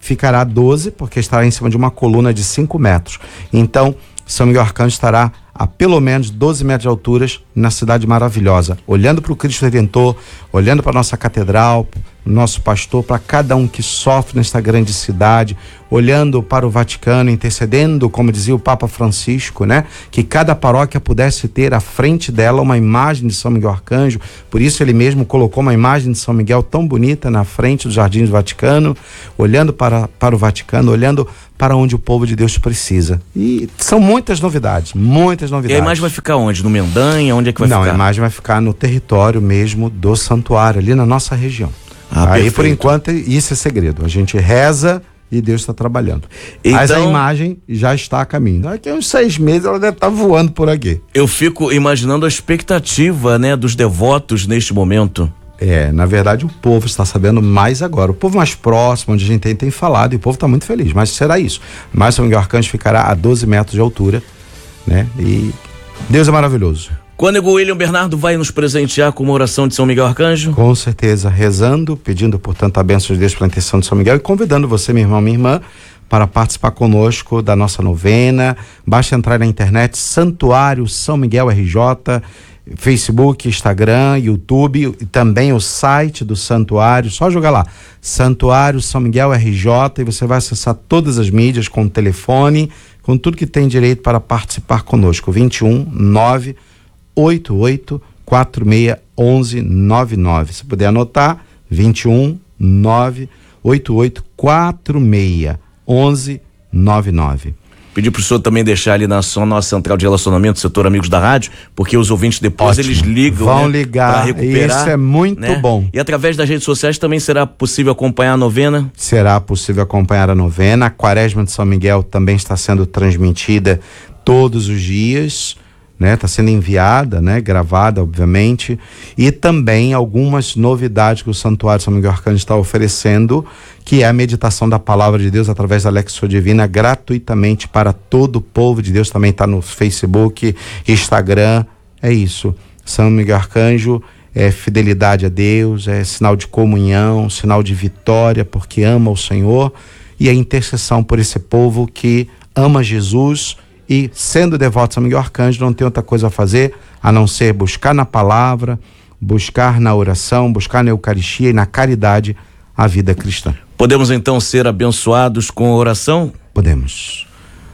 ficará a doze, porque estará em cima de uma coluna de cinco metros. Então, São Miguel Arcanjo estará a pelo menos doze metros de altura na cidade maravilhosa, olhando para o Cristo Redentor, olhando para a nossa catedral, nosso pastor, para cada um que sofre nesta grande cidade, olhando para o Vaticano, intercedendo, como dizia o Papa Francisco, né? Que cada paróquia pudesse ter à frente dela uma imagem de São Miguel Arcanjo. Por isso ele mesmo colocou uma imagem de São Miguel tão bonita na frente dos jardins do Vaticano, olhando para, para o Vaticano, olhando para onde o povo de Deus precisa. E são muitas novidades, muitas novidades. E a imagem vai ficar onde? No Mendanha? Onde é que vai Não, ficar? Não, a imagem vai ficar no território mesmo do santuário, ali na nossa região. Ah, Aí, perfeito. Por enquanto, isso é segredo. A gente reza e Deus está trabalhando. Então, mas a imagem já está a caminho. Daqui a uns seis meses ela deve estar voando por aqui. Eu fico imaginando a expectativa, né, dos devotos neste momento. É, na verdade o povo está sabendo mais agora. O povo mais próximo, onde a gente tem, tem falado, e o povo está muito feliz. Mas será isso. Mas São Miguel Arcanjo ficará a doze metros de altura, né? E Deus é maravilhoso. Cônego William Bernardo vai nos presentear com uma oração de São Miguel Arcanjo? Com certeza, rezando, pedindo, portanto, a bênção de Deus pela intenção de São Miguel e convidando você, meu irmão, minha irmã, para participar conosco da nossa novena. Basta entrar na internet, Santuário São Miguel R J, Facebook, Instagram, YouTube e também o site do Santuário. Só jogar lá, Santuário São Miguel R J, e você vai acessar todas as mídias com o telefone, com tudo que tem direito para participar conosco. vinte e um, nove oito oito quatro seis um um nove nove. Se puder anotar, vinte e um, nove oito oito quatro seis um um nove nove. Pedir pro senhor também deixar ali na sua, nossa central de relacionamento, setor Amigos da Rádio, porque os ouvintes depois Ótimo. Eles ligam, vão né, ligar, para recuperar. Isso é muito né? bom. E através das redes sociais também será possível acompanhar a novena? Será possível acompanhar a novena. A Quaresma de São Miguel também está sendo transmitida todos os dias, né? Está sendo enviada, né? Gravada, obviamente, e também algumas novidades que o Santuário São Miguel Arcanjo está oferecendo, que é a meditação da Palavra de Deus através da Lexio Divina, gratuitamente para todo o povo de Deus. Também está no Facebook, Instagram. É isso. São Miguel Arcanjo é fidelidade a Deus, é sinal de comunhão, sinal de vitória, porque ama o Senhor, e a intercessão por esse povo que ama Jesus. E sendo devoto de São Miguel Arcanjo, não tem outra coisa a fazer a não ser buscar na palavra, buscar na oração, buscar na Eucaristia e na caridade a vida cristã. Podemos então ser abençoados com a oração? Podemos.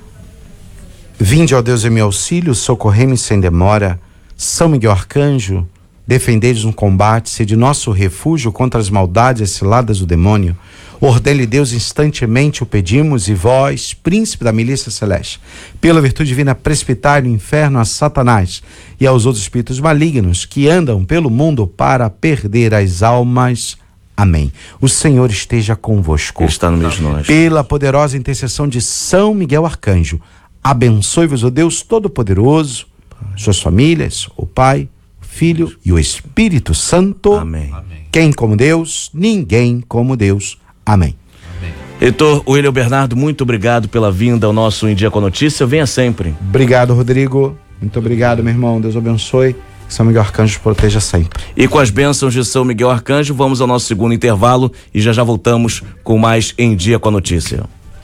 Vinde, ó Deus, em meu auxílio, socorrei-me sem demora. São Miguel Arcanjo, defendei-nos no combate, sede nosso refúgio contra as maldades e as ciladas do demônio. Ordene Deus, instantemente o pedimos, e vós, príncipe da milícia celeste, pela virtude divina, precipitai no inferno a Satanás e aos outros espíritos malignos que andam pelo mundo para perder as almas. Amém. O Senhor esteja convosco. Ele está no meio de nós. Pela poderosa intercessão de São Miguel Arcanjo, abençoe-vos o Deus Todo-Poderoso, suas famílias, o Pai, o Filho e o Espírito Santo. Amém. Quem como Deus? Ninguém como Deus. Amém. Heitor William Bernardo, muito obrigado pela vinda ao nosso Em Dia com a Notícia. Venha sempre. Obrigado, Rodrigo. Muito obrigado, meu irmão. Deus abençoe. Que São Miguel Arcanjo te proteja sempre. E com as bênçãos de São Miguel Arcanjo, vamos ao nosso segundo intervalo e já já voltamos com mais Em Dia com a Notícia.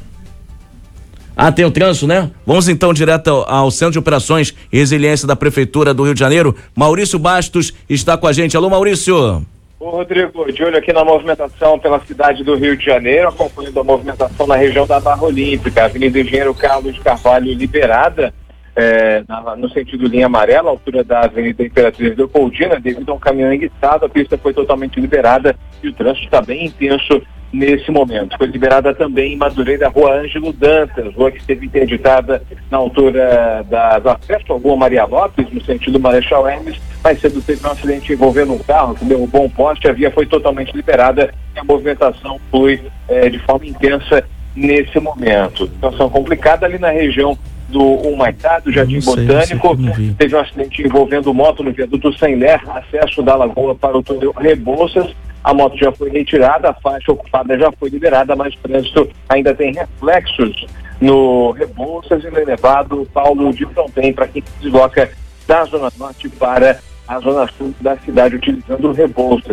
Ah, tem o trânsito, né? Vamos então direto ao, ao Centro de Operações e Resiliência da Prefeitura do Rio de Janeiro. Maurício Bastos está com a gente. Alô, Maurício. Ô Rodrigo, de olho aqui na movimentação pela cidade do Rio de Janeiro, acompanhando a movimentação na região da Barra Olímpica, Avenida Engenheiro Carlos Carvalho liberada, é, na, no sentido linha amarela, altura da Avenida Imperatriz Leopoldina, devido a um caminhão enguiçado, a pista foi totalmente liberada e o trânsito está bem intenso nesse momento. Foi liberada também em Madureira, Rua Ângelo Dantas, rua que esteve interditada na altura da, da festa, a Rua Maria Lopes, no sentido Marechal Hermes. Mais cedo teve um acidente envolvendo um carro que derrubou um poste, a via foi totalmente liberada e a movimentação foi é, de forma intensa nesse momento. Situação complicada ali na região do Humaitá, do Jardim sei, Botânico, teve um acidente envolvendo moto no viaduto Sem Ler, acesso da Lagoa para o túnel Rebouças. A moto já foi retirada, a faixa ocupada já foi liberada, mas o trânsito ainda tem reflexos no Rebouças e no elevado Paulo de Fronten, para quem se desloca da Zona Norte para a Zona Sul da cidade, utilizando o Rebouças.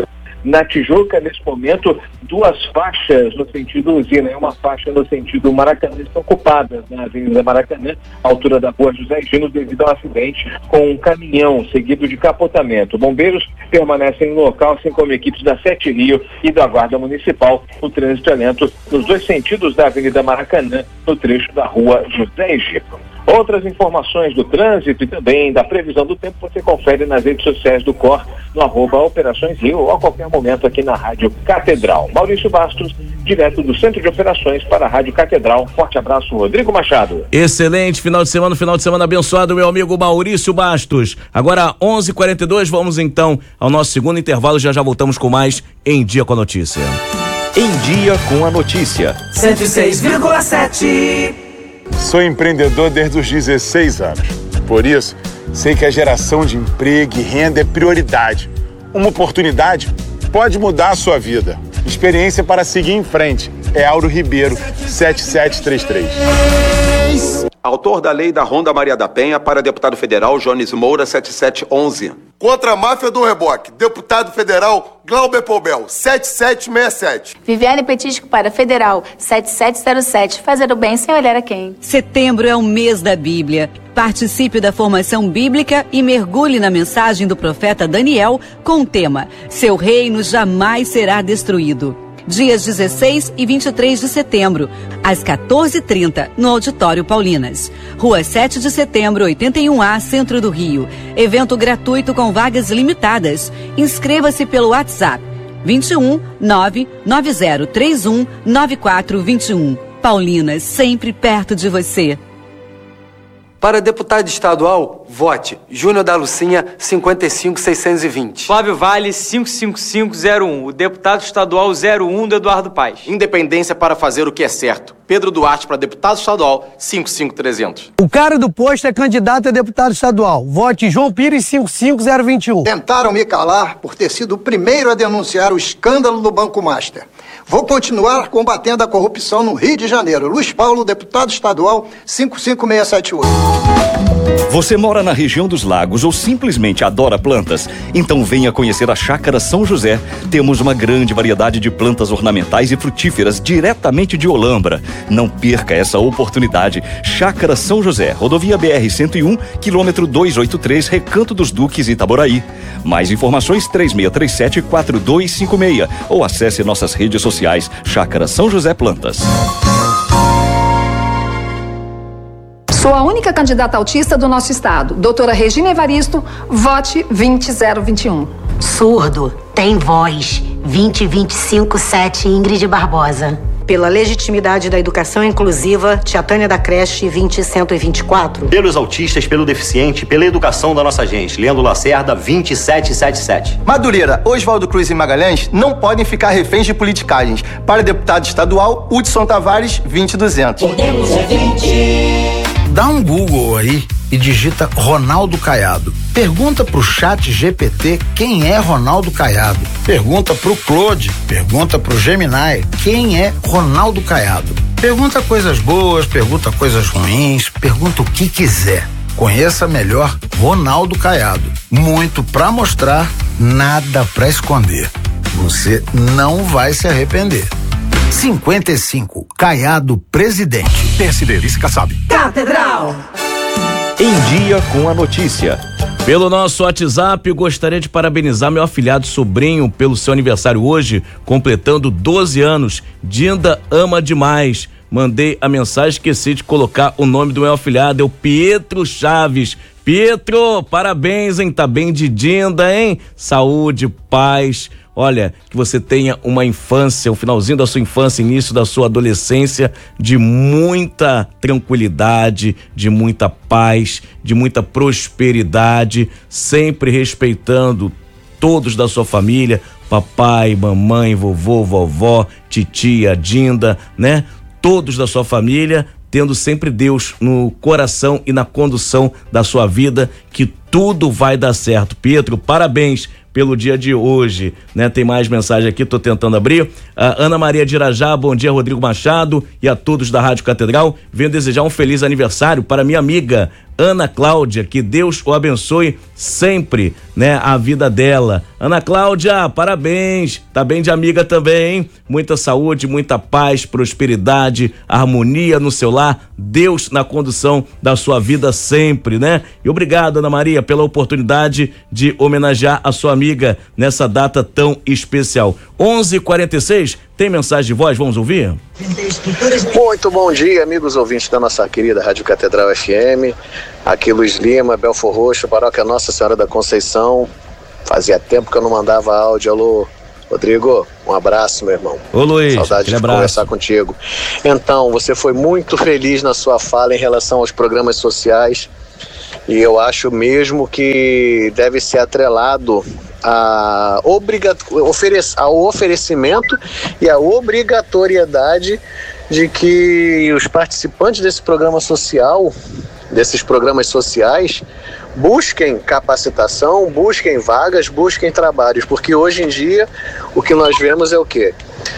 na Tijuca. Nesse momento, duas faixas no sentido usina e uma faixa no sentido Maracanã estão ocupadas na Avenida Maracanã, altura da Rua José Gino, devido ao acidente com um caminhão seguido de capotamento. Bombeiros permanecem no local, assim como equipes da Sete Rio e da Guarda Municipal. O trânsito é lento nos dois sentidos da Avenida Maracanã, no trecho da Rua José Gino. Outras informações do trânsito e também da previsão do tempo você confere nas redes sociais do C O R, no arroba Operações Rio, ou a qualquer momento aqui na Rádio Catedral. Maurício Bastos, direto do Centro de Operações para a Rádio Catedral. Forte abraço, Rodrigo Machado. Excelente final de semana, final de semana abençoado, meu amigo Maurício Bastos. Agora, onze e quarenta e dois, vamos então ao nosso segundo intervalo, já já voltamos com mais Em Dia com a Notícia. Em Dia com a Notícia. cento e seis vírgula sete. Sou empreendedor desde os dezesseis anos. Por isso, sei que a geração de emprego e renda é prioridade. Uma oportunidade pode mudar a sua vida. Experiência para seguir em frente. É Auro Ribeiro, sete sete três três. Autor da lei da Ronda Maria da Penha para deputado federal Jones Moura, sete sete um um. Contra a máfia do reboque, deputado federal Glauber Poubel, sete sete seis sete. Viviane Petisco para federal, sete sete zero sete. Fazer o bem sem olhar a quem. Setembro é o mês da Bíblia. Participe da formação bíblica e mergulhe na mensagem do profeta Daniel com o tema Seu reino jamais será destruído. Dias dezesseis e vinte e três de setembro, às quatorze e trinta, no Auditório Paulinas. Rua sete de setembro, oitenta e um A, Centro do Rio. Evento gratuito com vagas limitadas. Inscreva-se pelo WhatsApp vinte e um, nove nove zero três um, nove quatro vinte e um. Paulinas, sempre perto de você. Para deputado estadual, vote Júnior da Lucinha, cinquenta e cinco seiscentos e vinte. Flávio Vale, cinco cinco cinco zero um. O deputado estadual zero um do Eduardo Paes. Independência para fazer o que é certo. Pedro Duarte para deputado estadual, cinco cinco trezentos. O cara do posto é candidato a deputado estadual. Vote João Pires, cinco cinco zero dois um. Tentaram me calar por ter sido o primeiro a denunciar o escândalo do Banco Master. Vou continuar combatendo a corrupção no Rio de Janeiro. Luiz Paulo, deputado estadual, cinco cinco seis sete oito. Você mora na região dos lagos ou simplesmente adora plantas? Então venha conhecer a Chácara São José. Temos uma grande variedade de plantas ornamentais e frutíferas diretamente de Olambra. Não perca essa oportunidade. Chácara São José, rodovia B R cento e um, quilômetro duzentos e oitenta e três, Recanto dos Duques, Itaboraí. Mais informações três seis três sete, quatro dois cinco seis ou acesse nossas redes sociais Chácara São José Plantas. Sou a única candidata autista do nosso estado. Doutora Regina Evaristo, vote vinte zero vinte e um. Surdo, tem voz. vinte vinte e cinco sete, Ingrid Barbosa. Pela legitimidade da educação inclusiva, Tia Tânia da Creche, vinte cento e vinte e quatro. Pelos autistas, pelo deficiente, pela educação da nossa gente. Leandro Lacerda, vinte sete setenta e sete. Madureira, Oswaldo Cruz e Magalhães não podem ficar reféns de politicagens. Para deputado estadual, Hudson Tavares, vinte duzentos. Podemos é vinte. Dá um Google aí e digita Ronaldo Caiado. Pergunta pro chat G P T quem é Ronaldo Caiado. Pergunta pro Claude, pergunta pro Gemini quem é Ronaldo Caiado. Pergunta coisas boas, pergunta coisas ruins, pergunta o que quiser. Conheça melhor Ronaldo Caiado. Muito pra mostrar, nada pra esconder. Você não vai se arrepender. cinquenta e cinco, Caiado Presidente. P S D, Vice Kassab. Catedral. Em Dia com a Notícia. Pelo nosso WhatsApp, eu gostaria de parabenizar meu afilhado sobrinho pelo seu aniversário hoje, completando doze anos. Dinda ama demais. Mandei a mensagem, esqueci de colocar o nome do meu afilhado, é o Pietro Chaves. Pietro, parabéns, hein? Tá bem de Dinda, hein? Saúde, paz. Olha, que você tenha uma infância, o finalzinho da sua infância, início da sua adolescência, de muita tranquilidade, de muita paz, de muita prosperidade, sempre respeitando todos da sua família, papai, mamãe, vovô, vovó, titia, Dinda, né? Todos da sua família, tendo sempre Deus no coração e na condução da sua vida, que tudo vai dar certo. Pietro, parabéns pelo dia de hoje, né? Tem mais mensagem aqui, tô tentando abrir. A Ana Maria de Irajá, bom dia, Rodrigo Machado e a todos da Rádio Catedral. Venho desejar um feliz aniversário para minha amiga Ana Cláudia, que Deus o abençoe sempre, né? A vida dela. Ana Cláudia, parabéns, tá bem de amiga também, hein? Muita saúde, muita paz, prosperidade, harmonia no seu lar, Deus na condução da sua vida sempre, né? E obrigado, Ana Maria, pela oportunidade de homenagear a sua amiga nessa data tão especial. onze e quarenta e seis, tem mensagem de voz, vamos ouvir? Muito bom dia, amigos ouvintes da nossa querida Rádio Catedral F M. Aqui Luiz Lima, Belfor Roxo, Paróquia Nossa Senhora da Conceição. Fazia tempo que eu não mandava áudio. Alô, Rodrigo, um abraço, meu irmão. Ô Luiz, saudade de abraço. Conversar contigo. Então, você foi muito feliz na sua fala em relação aos programas sociais e eu acho mesmo que deve ser atrelado a obriga- oferec- ao oferecimento e a obrigatoriedade de que os participantes desse programa social, desses programas sociais, busquem capacitação, busquem vagas, busquem trabalhos, porque hoje em dia o que nós vemos é o quê?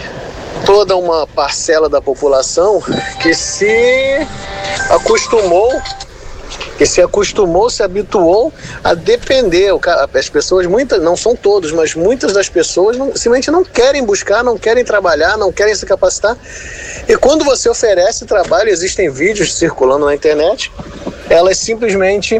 Toda uma parcela da população que se acostumou que se acostumou, se habituou a depender. As pessoas, muitas, não são todos, mas muitas das pessoas não, simplesmente não querem buscar, não querem trabalhar, não querem se capacitar. E quando você oferece trabalho, existem vídeos circulando na internet, elas simplesmente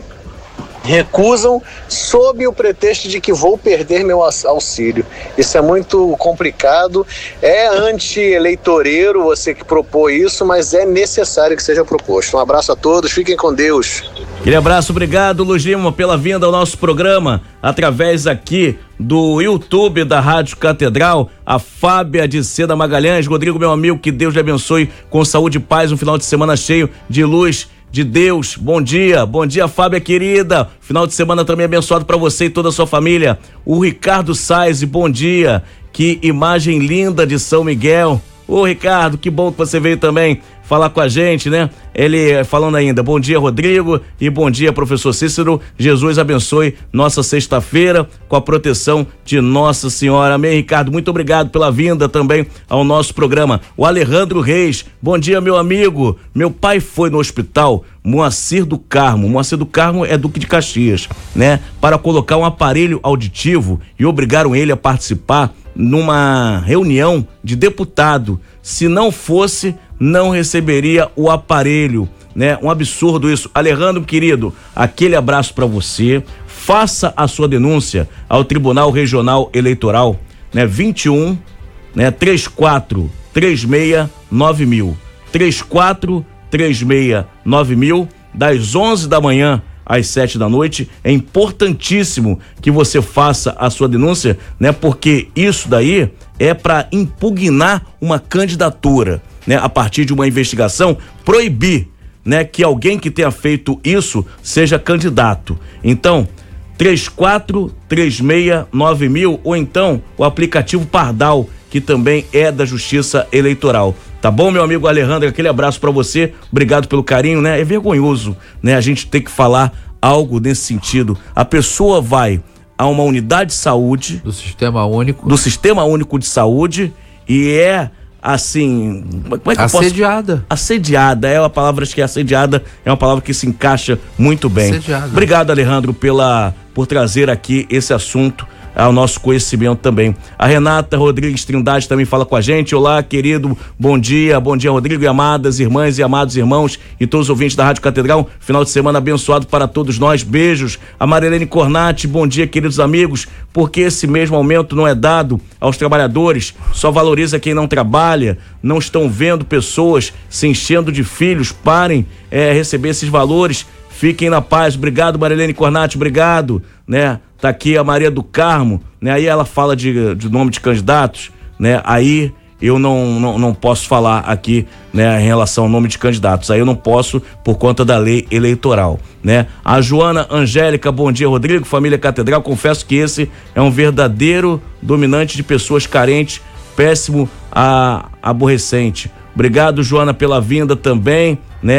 recusam sob o pretexto de que vou perder meu auxílio. Isso é muito complicado, é anti-eleitoreiro você que propor isso, mas é necessário que seja proposto. Um abraço a todos, fiquem com Deus. Aquele abraço, obrigado Luiz Lima pela vinda ao nosso programa, através aqui do YouTube da Rádio Catedral, a Fábia de Seda Magalhães. Rodrigo, meu amigo, que Deus lhe abençoe com saúde e paz, um final de semana cheio de luz de Deus. Bom dia, bom dia, Fábia querida. Final de semana também abençoado para você e toda a sua família. O Ricardo Sainz, bom dia. Que imagem linda de São Miguel. Ô Ricardo, que bom que você veio também falar com a gente, né? Ele falando ainda, bom dia Rodrigo e bom dia professor Cícero, Jesus abençoe nossa sexta-feira com a proteção de Nossa Senhora. Amém, Ricardo, muito obrigado pela vinda também ao nosso programa. O Alejandro Reis, bom dia meu amigo, meu pai foi no hospital Moacir do Carmo, Moacir do Carmo é Duque de Caxias, né? Para colocar um aparelho auditivo e obrigaram ele a participar numa reunião de deputado. Se não fosse, não receberia o aparelho, né? Um absurdo isso. Alejandro, querido, aquele abraço para você. Faça a sua denúncia ao Tribunal Regional Eleitoral, né? vinte e um, né? trinta e quatro, trinta e seis, nove mil. trinta e quatro, trinta e seis, nove mil, das onze da manhã às sete da noite. É importantíssimo que você faça a sua denúncia, né? Porque isso daí é para impugnar uma candidatura, né? A partir de uma investigação, proibir, né? Que alguém que tenha feito isso seja candidato. Então, trinta e quatro, trinta e seis, nove mil, ou então o aplicativo Pardal, que também é da Justiça Eleitoral. Tá bom, meu amigo Alejandro? Aquele abraço pra você, obrigado pelo carinho, né? É vergonhoso, né? A gente tem que falar algo nesse sentido. A pessoa vai a uma unidade de saúde do Sistema Único do Sistema Único de Saúde e é assim, como é que eu posso... assediada. Assediada, é uma palavra, acho que assediada é uma palavra que se encaixa muito bem. Assediada. Obrigado, Alejandro, pela, por trazer aqui esse assunto ao nosso conhecimento também. A Renata Rodrigues Trindade também fala com a gente. Olá, querido, bom dia, bom dia, Rodrigo e amadas irmãs e amados irmãos e todos os ouvintes da Rádio Catedral. Final de semana abençoado para todos nós. Beijos. A Marilene Cornati, bom dia, queridos amigos. Porque esse mesmo aumento não é dado aos trabalhadores, só valoriza quem não trabalha. Não estão vendo pessoas se enchendo de filhos. Parem é, receber esses valores. Fiquem na paz. Obrigado, Marilene Cornati, obrigado, né? Tá aqui a Maria do Carmo, né? Aí ela fala de, de nome de candidatos, né? Aí eu não, não, não posso falar aqui, né? Em relação ao nome de candidatos, aí eu não posso por conta da lei eleitoral, né? A Joana Angélica, bom dia, Rodrigo, família Catedral, confesso que esse é um verdadeiro dominante de pessoas carentes, péssimo a aborrecente. Obrigado, Joana, pela vinda também, né?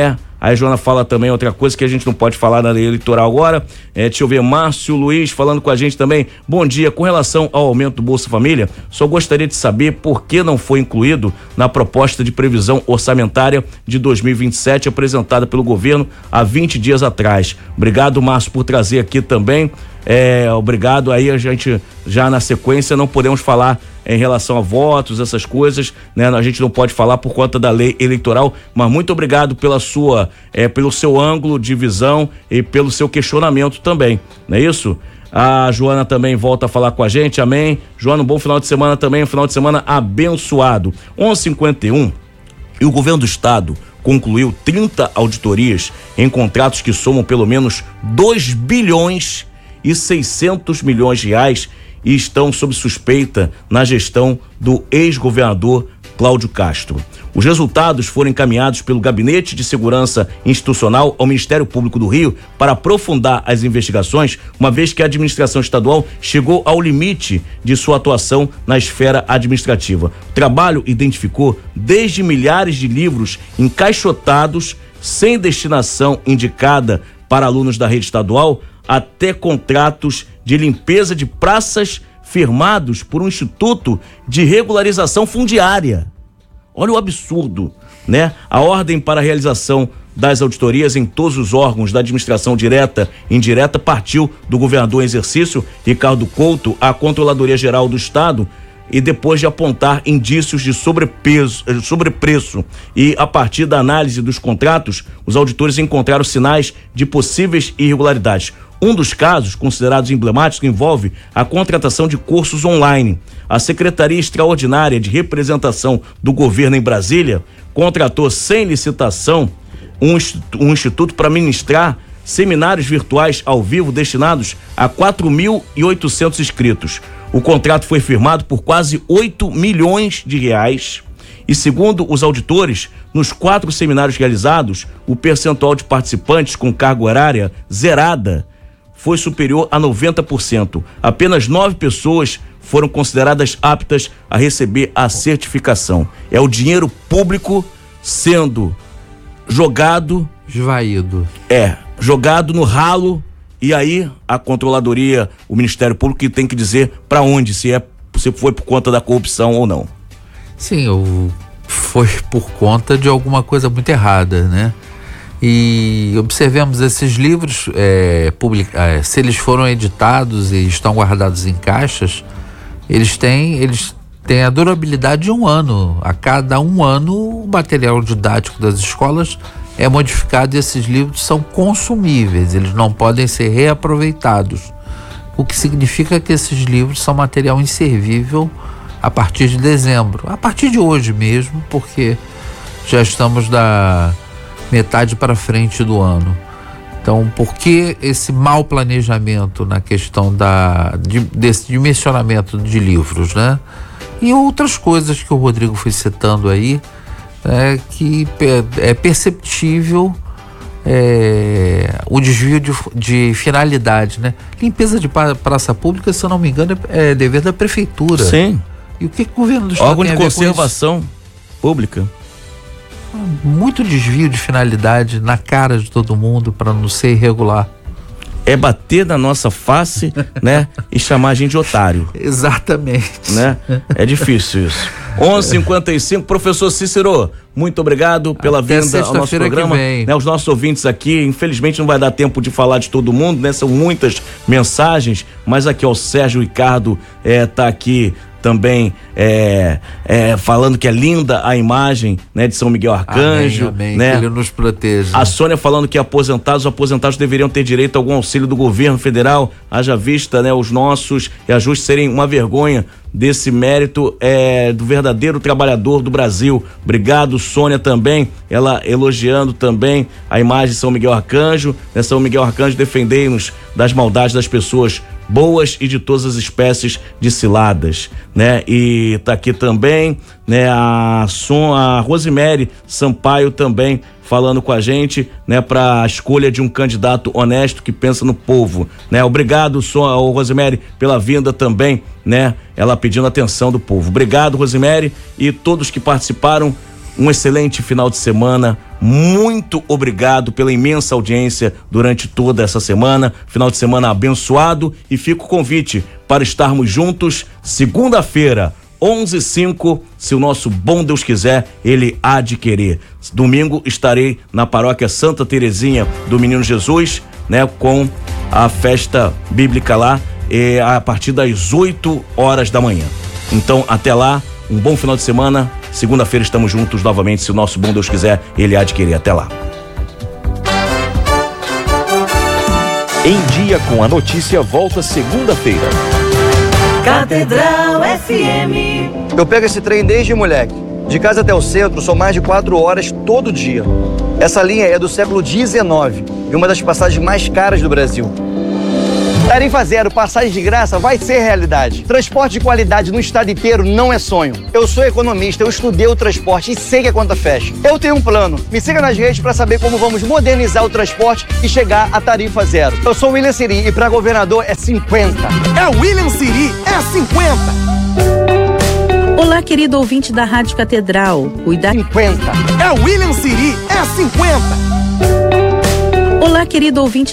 Aí a Joana fala também outra coisa que a gente não pode falar na lei eleitoral agora. É, deixa eu ver, Márcio Luiz falando com a gente também. Bom dia, com relação ao aumento do Bolsa Família, só gostaria de saber por que não foi incluído na proposta de previsão orçamentária de dois mil e vinte e sete apresentada pelo governo há vinte dias atrás. Obrigado, Márcio, por trazer aqui também. É, obrigado. Aí a gente já na sequência não podemos falar em relação a votos, essas coisas, né? A gente não pode falar por conta da lei eleitoral, mas muito obrigado pela sua, é, pelo seu ângulo de visão e pelo seu questionamento também, não é isso? A Joana também volta a falar com a gente, amém. Joana, um bom final de semana também, um final de semana abençoado. onze e cinquenta e um, e o governo do estado concluiu trinta auditorias em contratos que somam pelo menos dois bilhões e seiscentos milhões de reais e estão sob suspeita na gestão do ex-governador Cláudio Castro. Os resultados foram encaminhados pelo Gabinete de Segurança Institucional ao Ministério Público do Rio para aprofundar as investigações, uma vez que a administração estadual chegou ao limite de sua atuação na esfera administrativa. O trabalho identificou desde milhares de livros encaixotados, sem destinação indicada para alunos da rede estadual, até contratos de limpeza de praças firmados por um instituto de regularização fundiária. Olha o absurdo, né? A ordem para a realização das auditorias em todos os órgãos da administração direta e indireta partiu do governador em exercício, Ricardo Couto, à Controladoria Geral do Estado, e depois de apontar indícios de sobrepeso, sobrepreço e a partir da análise dos contratos, os auditores encontraram sinais de possíveis irregularidades. Um dos casos considerados emblemáticos envolve a contratação de cursos online. A Secretaria Extraordinária de Representação do Governo em Brasília contratou sem licitação um, um instituto para ministrar seminários virtuais ao vivo destinados a quatro mil e oitocentos inscritos. O contrato foi firmado por quase oito milhões de reais e, segundo os auditores, nos quatro seminários realizados, o percentual de participantes com carga horária zerada foi superior a noventa por cento. Apenas nove pessoas foram consideradas aptas a receber a certificação. É o dinheiro público sendo jogado... Esvaído. É, jogado no ralo, e aí a controladoria, o Ministério Público que tem que dizer para onde, se é se foi por conta da corrupção ou não. Sim, eu, foi por conta de alguma coisa muito errada, né? E observemos esses livros, é, publica, é, se eles foram editados e estão guardados em caixas, eles têm, eles têm a durabilidade de um ano. A cada um ano, o material didático das escolas é modificado e esses livros são consumíveis, eles não podem ser reaproveitados. O que significa que esses livros são material inservível a partir de dezembro, a partir de hoje mesmo, porque já estamos da metade para frente do ano. Então, por que esse mau planejamento na questão da, de, desse dimensionamento de livros, né? E outras coisas que o Rodrigo foi citando aí, é, que é perceptível é, o desvio de, de finalidade, né? Limpeza de praça pública, se eu não me engano, é, é dever da prefeitura. Sim. E o que, que o governo do estado órgão tem de a ver com conservação pública? Muito desvio de finalidade na cara de todo mundo para não ser irregular. É bater na nossa face, né? E chamar a gente de otário. Exatamente. Né? É difícil isso. onze e cinquenta e cinco, professor Cícero, muito obrigado pela Até vinda ao nosso programa. Né, os nossos ouvintes aqui, infelizmente não vai dar tempo de falar de todo mundo, né? São muitas mensagens, mas aqui ó, o Sérgio Ricardo é, tá aqui também é, é, falando que é linda a imagem, né, de São Miguel Arcanjo. Amém, amém, né? que ele nos proteja. A Sônia falando que aposentados, os aposentados deveriam ter direito a algum auxílio do governo federal, haja vista, né, os nossos reajustes serem uma vergonha desse mérito é, do verdadeiro trabalhador do Brasil. Obrigado, Sônia, também, ela elogiando também a imagem de São Miguel Arcanjo, né? São Miguel Arcanjo, defendei-nos das maldades das pessoas boas e de todas as espécies de ciladas, né? E tá aqui também, né, a, Som, a Rosemary Sampaio também falando com a gente, né, para a escolha de um candidato honesto que pensa no povo, né? Obrigado, Som, Rosemary, pela vinda também, né? Ela pedindo a atenção do povo. Obrigado, Rosemary, e todos que participaram. Um excelente final de semana muito obrigado pela imensa audiência durante toda essa semana, final de semana abençoado, e fica o convite para estarmos juntos segunda-feira, onze e cinco, se o nosso bom Deus quiser, ele há de querer. Domingo estarei na paróquia Santa Terezinha do Menino Jesus, né, com a festa bíblica lá, é, a partir das oito horas da manhã. Então, até lá, um bom final de semana. Segunda-feira estamos juntos novamente, se o nosso bom Deus quiser, ele há de querer. Até lá. Em Dia com a Notícia volta segunda-feira. Catedral F M. Eu pego esse trem desde moleque. De casa até o centro são mais de quatro horas todo dia. Essa linha é do século dezenove e uma das passagens mais caras do Brasil. Tarifa zero, passagem de graça, vai ser realidade. Transporte de qualidade no estado inteiro não é sonho. Eu sou economista, eu estudei o transporte e sei que a conta fecha. Eu tenho um plano. Me siga nas redes para saber como vamos modernizar o transporte e chegar a tarifa zero. Eu sou o William Siri e para governador é cinquenta. É o William Siri, é cinquenta. Olá, querido ouvinte da Rádio Catedral. Cuidar cinquenta. É o William Siri, é cinquenta. Olá, querido ouvinte